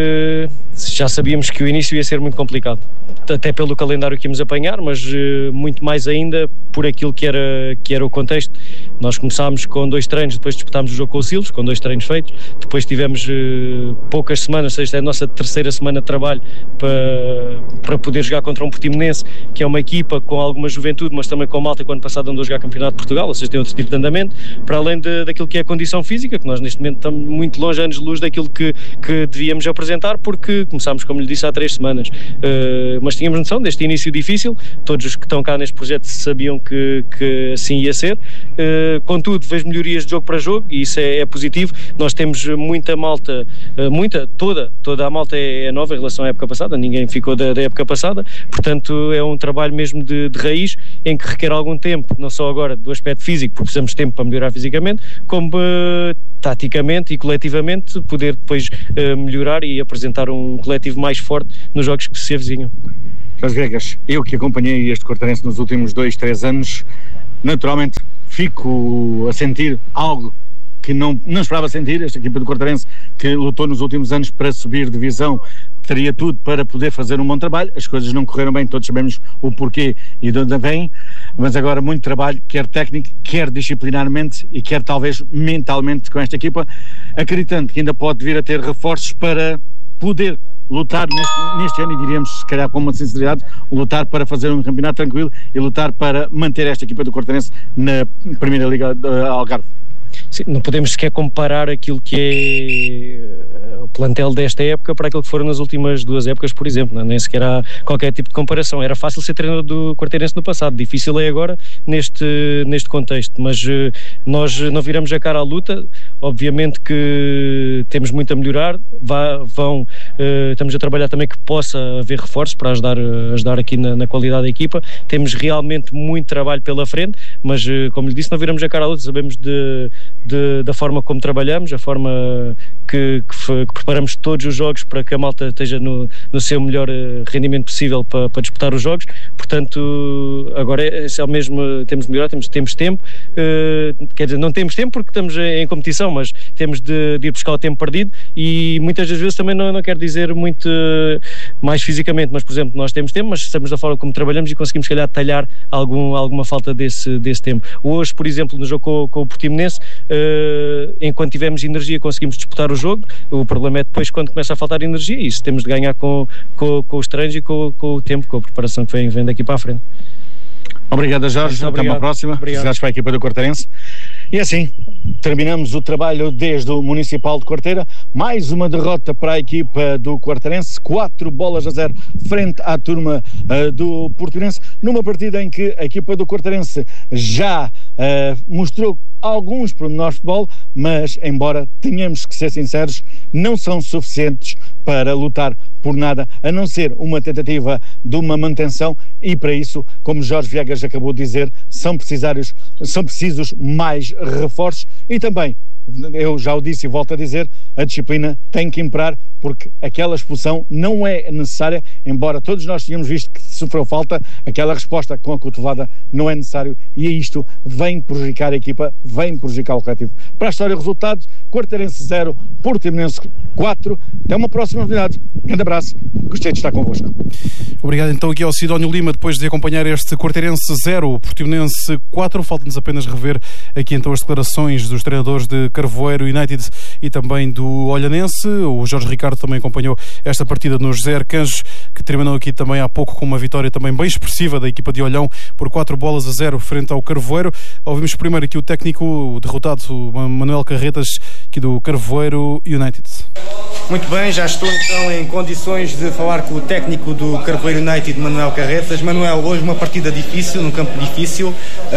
já sabíamos que o início ia ser muito complicado, até pelo calendário que íamos apanhar, mas muito mais ainda por aquilo que era o contexto. Nós começámos com 2 treinos, depois disputámos o jogo com o Silves, com 2 treinos feitos, depois tivemos poucas semanas, esta é a nossa terceira semana de trabalho para poder jogar contra um Portimonense, que é uma equipa com alguma juventude, mas também com malta, quando passado andou a jogar Campeonato de Portugal, ou seja, tem outro tipo de andamento, para além daquilo que é a condição física, que nós neste momento estamos muito longe, anos de luz daquilo que devíamos apresentar, porque começámos, como lhe disse, há 3 semanas, mas tínhamos noção deste início difícil, todos os que estão cá neste projeto sabiam que assim ia ser, contudo vejo melhorias de jogo para jogo e isso é positivo. Nós temos muita malta, toda a malta é nova em relação à época passada, ninguém ficou da época passada, portanto é um trabalho mesmo de raiz, em que requer algum tempo, não só agora do aspecto físico, porque precisamos de tempo para melhorar fisicamente, como taticamente e coletivamente poder depois melhorar e apresentar um coletivo mais forte nos jogos que se avizinham. Jorge Viegas, eu que acompanhei este Quartarense nos últimos 2-3 anos, naturalmente fico a sentir algo que não esperava sentir. Esta equipa do Quartarense, que lutou nos últimos anos para subir divisão, teria tudo para poder fazer um bom trabalho. As coisas não correram bem, todos sabemos o porquê e de onde vem, mas agora muito trabalho, quer técnico, quer disciplinarmente e quer talvez mentalmente com esta equipa, acreditando que ainda pode vir a ter reforços para poder lutar neste ano, e diríamos se calhar com uma sinceridade, lutar para fazer um campeonato tranquilo e lutar para manter esta equipa do Quartarense na Primeira Liga Algarve. Sim, não podemos sequer comparar aquilo que é o plantel desta época para aquilo que foram nas últimas 2 épocas, por exemplo, não? Nem sequer há qualquer tipo de comparação. Era fácil ser treinador do Quartarense no passado, difícil é agora neste contexto, mas nós não viramos a cara à luta. Obviamente que temos muito a melhorar, estamos a trabalhar também que possa haver reforços para ajudar aqui na qualidade da equipa. Temos realmente muito trabalho pela frente, mas como lhe disse, não viramos a cara à luta, sabemos da forma como trabalhamos, a forma que preparamos todos os jogos para que a malta esteja no seu melhor rendimento possível para disputar os jogos. Portanto, agora é só mesmo, temos de melhorar, temos tempo, quer dizer, não temos tempo porque estamos em competição, mas temos de ir buscar o tempo perdido, e muitas das vezes também não quero dizer muito mais fisicamente, mas por exemplo, nós temos tempo, mas sabemos da forma como trabalhamos e conseguimos, se calhar, talhar alguma falta desse tempo. Hoje, por exemplo, no jogo com o Portimonense, enquanto tivermos energia conseguimos disputar o jogo. O problema é depois quando começa a faltar energia, e isso temos de ganhar com os treinos e com o tempo, com a preparação que vem daqui para a frente. Obrigado, Jorge. Até uma próxima. Obrigado para a equipa do Quartarense. E assim, terminamos o trabalho desde o Municipal de Quarteira. Mais uma derrota para a equipa do Quartarense, 4-0 frente à turma do Portimonense, numa partida em que a equipa do Quartarense já mostrou alguns pormenores de futebol, mas, embora tenhamos que ser sinceros, não são suficientes para lutar por nada, a não ser uma tentativa de uma manutenção, e para isso, como Jorge Viegas acabou de dizer, são precisos mais reforços, e também, eu já o disse e volto a dizer, a disciplina tem que imperar, porque aquela expulsão não é necessária, embora todos nós tenhamos visto que sofreu falta, aquela resposta com a cotovelada não é necessário, e isto vem prejudicar a equipa, vem prejudicar o coletivo. Para a história, resultados: Quartarense 0, Portimonense 4. Até uma próxima novidade. Grande abraço, gostei de estar convosco. Obrigado então aqui ao Sidónio Lima, depois de acompanhar este Quartarense 0, Portimonense 4. Falta-nos apenas rever aqui então as declarações dos treinadores de Carvoeiro United e também do Olhanense. O Jorge Ricardo também acompanhou esta partida no José Arcanjos, que terminou aqui também há pouco com uma vitória também bem expressiva da equipa de Olhão por 4-0 frente ao Carvoeiro. Ouvimos primeiro aqui o técnico, o derrotado, o Manuel Carretas, aqui do Carvoeiro United. Muito bem, já estou então em condições de falar com o técnico do Carvoeiro United, Manuel Carretas. Manuel, hoje uma partida difícil, num campo difícil,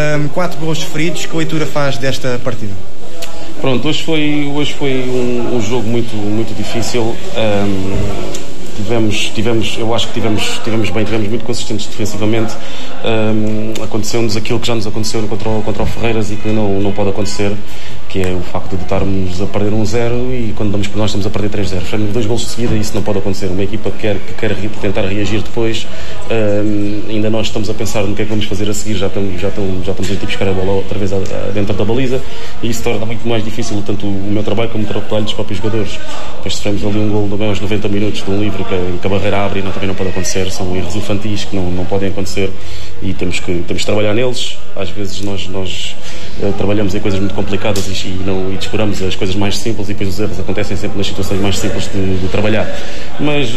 4 gols feridos. Que leitura faz desta partida? Pronto, hoje foi um jogo muito difícil. eu acho que tivemos bem, tivemos muito consistentes defensivamente. Aconteceu-nos aquilo que já nos aconteceu contra o Ferreiras e que não pode acontecer, que é o facto de estarmos a perder 1-0 e quando damos por nós estamos a perder 3-0. Fizemos 2 golos de seguida e isso não pode acontecer. Uma equipa que quer tentar reagir depois, ainda nós estamos a pensar no que é que vamos fazer a seguir, já estamos a ir buscar a bola outra vez dentro da baliza e isso torna muito mais difícil tanto o meu trabalho como o trabalho dos próprios jogadores. Depois sofremos ali um gol aos 90 minutos de um livro que a barreira abre e também não pode acontecer, são erros infantis que não podem acontecer e temos que trabalhar neles. Às vezes nós trabalhamos em coisas muito complicadas e descuramos as coisas mais simples e depois os erros acontecem sempre nas situações mais simples de trabalhar. Mas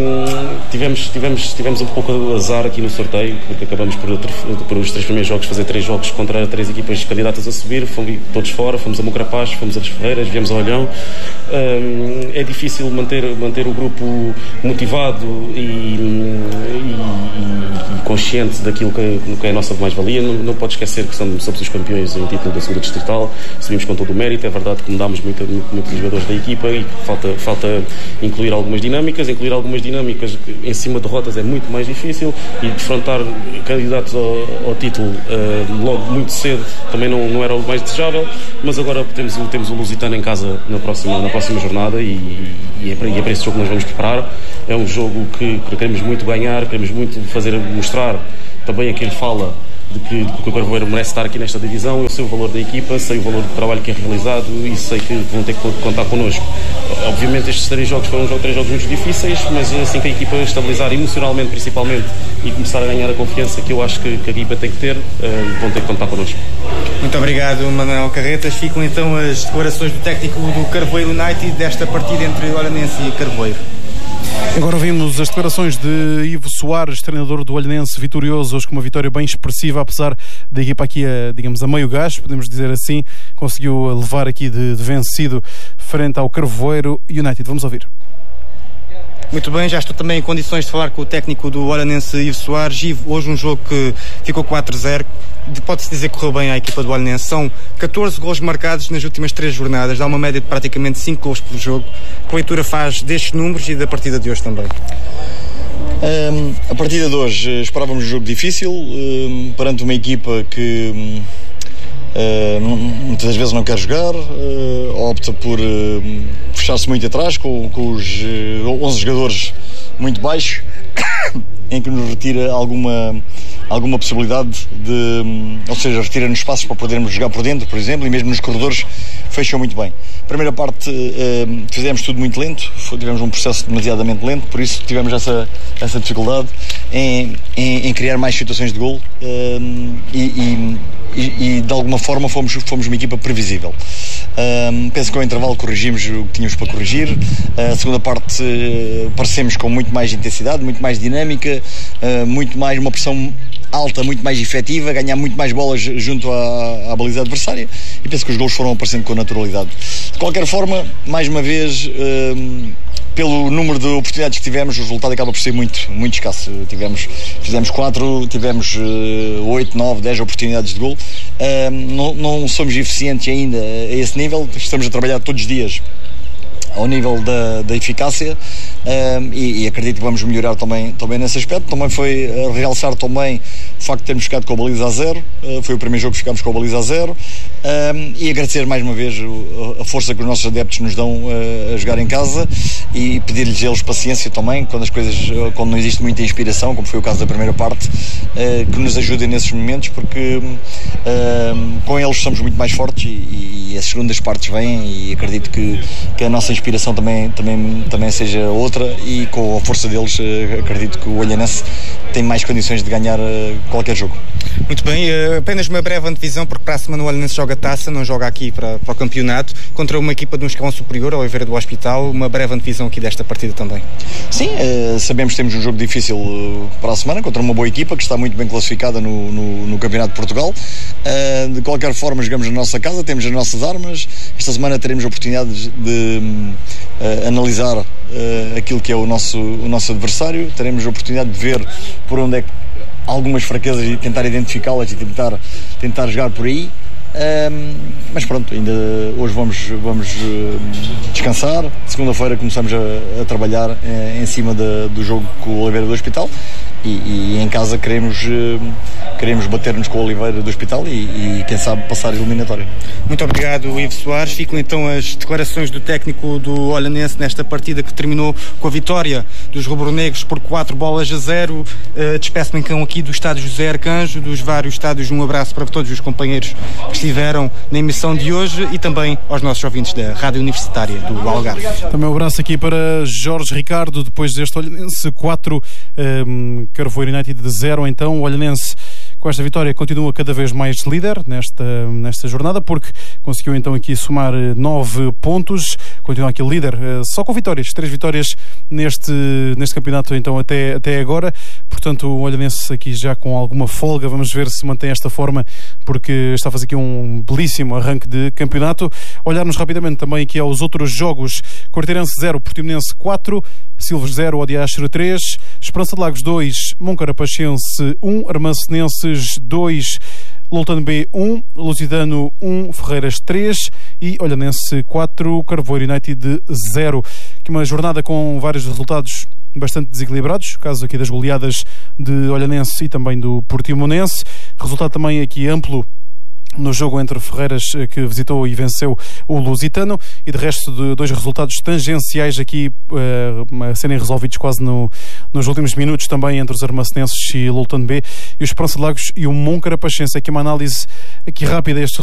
tivemos um pouco de azar aqui no sorteio, porque acabamos por os 3 primeiros jogos fazer 3 jogos contra 3 equipas candidatas a subir, fomos todos fora, fomos a Moncarapaz, fomos a Ferreiras, viemos ao Olhão. É difícil manter o grupo motivado e consciente daquilo que é a nossa mais-valia. Não pode esquecer que somos os campeões em título da segunda distrital, subimos com todo o mérito. É verdade que mudámos muitos jogadores da equipa e falta incluir algumas dinâmicas em cima de derrotas é muito mais difícil e defrontar candidatos ao título logo muito cedo também não era o mais desejável, mas agora temos o Lusitano em casa na próxima jornada e é para esse jogo que nós vamos preparar. É um jogo que queremos muito ganhar, queremos muito mostrar também a quem fala de que o Carvoeiro merece estar aqui nesta divisão. Eu sei o valor da equipa, sei o valor do trabalho que é realizado e sei que vão ter que contar connosco. Obviamente estes 3 jogos foram 3 jogos muito difíceis, mas assim que a equipa estabilizar emocionalmente principalmente e começar a ganhar a confiança que eu acho que a equipa tem que ter, vão ter que contar connosco. Muito obrigado, Manuel Carretas. Ficam então as declarações do técnico do Carvoeiro United desta partida entre Olhanense e Carvoeiro. Agora ouvimos as declarações de Ivo Soares, treinador do Olhanense, vitorioso hoje com uma vitória bem expressiva, apesar da equipa aqui a meio gás, podemos dizer assim, conseguiu levar aqui de vencido frente ao Carvoeiro United. Vamos ouvir. Muito bem, já estou também em condições de falar com o técnico do Olhanense, Ivo Soares. Ivo, hoje um jogo que ficou 4-0, pode-se dizer que correu bem à equipa do Olhanense. São 14 golos marcados nas últimas 3 jornadas, dá uma média de praticamente 5 golos por jogo. Que leitura faz destes números e da partida de hoje também? A partida de hoje esperávamos um jogo difícil, perante uma equipa que muitas vezes não quer jogar, opta por fechar-se muito atrás com os 11 jogadores muito baixos, em que nos retira alguma possibilidade ou seja, retira-nos espaços para podermos jogar por dentro, por exemplo, e mesmo nos corredores fecham muito bem. Primeira parte fizemos tudo muito lento, tivemos um processo demasiadamente lento, por isso tivemos essa dificuldade em criar mais situações de golo e de alguma forma fomos uma equipa previsível. Penso que ao intervalo corrigimos o que tínhamos para corrigir. A segunda parte parecemos com muito mais intensidade, muito mais dinâmica, muito mais uma pressão alta, muito mais efetiva, ganhar muito mais bolas junto à baliza adversária e penso que os golos foram aparecendo com naturalidade. De qualquer forma, mais uma vez, pelo número de oportunidades que tivemos, o resultado acaba por ser muito escasso. Fizemos 4, tivemos 8, 9, 10 oportunidades de gol. Não somos eficientes ainda a esse nível, estamos a trabalhar todos os dias ao nível da eficácia e acredito que vamos melhorar também nesse aspecto. Também foi realçar também o facto de termos ficado com a baliza a 0, foi o primeiro jogo que ficámos com a baliza a 0 e agradecer mais uma vez a força que os nossos adeptos nos dão a jogar em casa e pedir-lhes eles paciência também quando não existe muita inspiração, como foi o caso da primeira parte, que nos ajudem nesses momentos, porque com eles somos muito mais fortes e as segundas partes vêm e acredito que a nossa inspiração também seja outra e com a força deles acredito que o Olhanense tem mais condições de ganhar qualquer jogo. Muito bem, apenas uma breve antevisão, porque para a semana o Olhanense joga taça, não joga aqui para o campeonato, contra uma equipa de um escalão superior, a Oliveira do Hospital. Uma breve antevisão aqui desta partida também. Sim, sabemos que temos um jogo difícil para a semana, contra uma boa equipa que está muito bem classificada no Campeonato de Portugal. De qualquer forma, jogamos na nossa casa, temos as nossas armas. Esta semana teremos a oportunidade de analisar aquilo que é o nosso adversário, teremos a oportunidade de ver por onde é que algumas fraquezas e tentar identificá-las e tentar jogar por aí. Mas pronto, ainda hoje vamos descansar. Segunda-feira começamos a trabalhar em cima do jogo com o Oliveira do Hospital e em casa queremos bater-nos com o Oliveira do Hospital e quem sabe passar a eliminatória. Muito obrigado, Ivo Soares. Ficam então as declarações do técnico do Olhanense nesta partida que terminou com a vitória dos rubro-negros por 4-0. Despeço-me então aqui do estádio José Arcanjo, dos vários estádios. Um abraço para todos os companheiros que estiveram na emissão de hoje e também aos nossos ouvintes da Rádio Universitária do Algarve. Também um abraço aqui para Jorge Ricardo, depois deste Olhanense 4, Carvoeiro United de 0. Então o Olhanense, com esta vitória, continua cada vez mais líder nesta jornada, porque conseguiu então aqui somar 9 pontos, continua aqui líder só com vitórias, 3 vitórias neste campeonato então até agora. Portanto, o Olhanense aqui já com alguma folga. Vamos ver se mantém esta forma, porque está a fazer aqui um belíssimo arranque de campeonato. Olharmos rapidamente também aqui aos outros jogos: Quarteirense 0, Portimonense 4, Silves 0, Odiastro 3, Esperança de Lagos 2, Moncarapachense 1, Armacenenses 2, Loltano B 1, Lusitano 1, Ferreiras 3 e Olhanense 4, Carvoeiro United 0. Aqui uma jornada com vários resultados bastante desequilibrados, caso aqui das goleadas de Olhanense e também do Portimonense. Resultado também aqui amplo no jogo entre Ferreiras, que visitou e venceu o Lusitano, e de resto de 2 resultados tangenciais aqui a serem resolvidos quase nos últimos minutos, também entre os Armacenenses e Loltano B, e o Esperança de Lagos e o Moncarapachense. Aqui uma análise aqui rápida a estes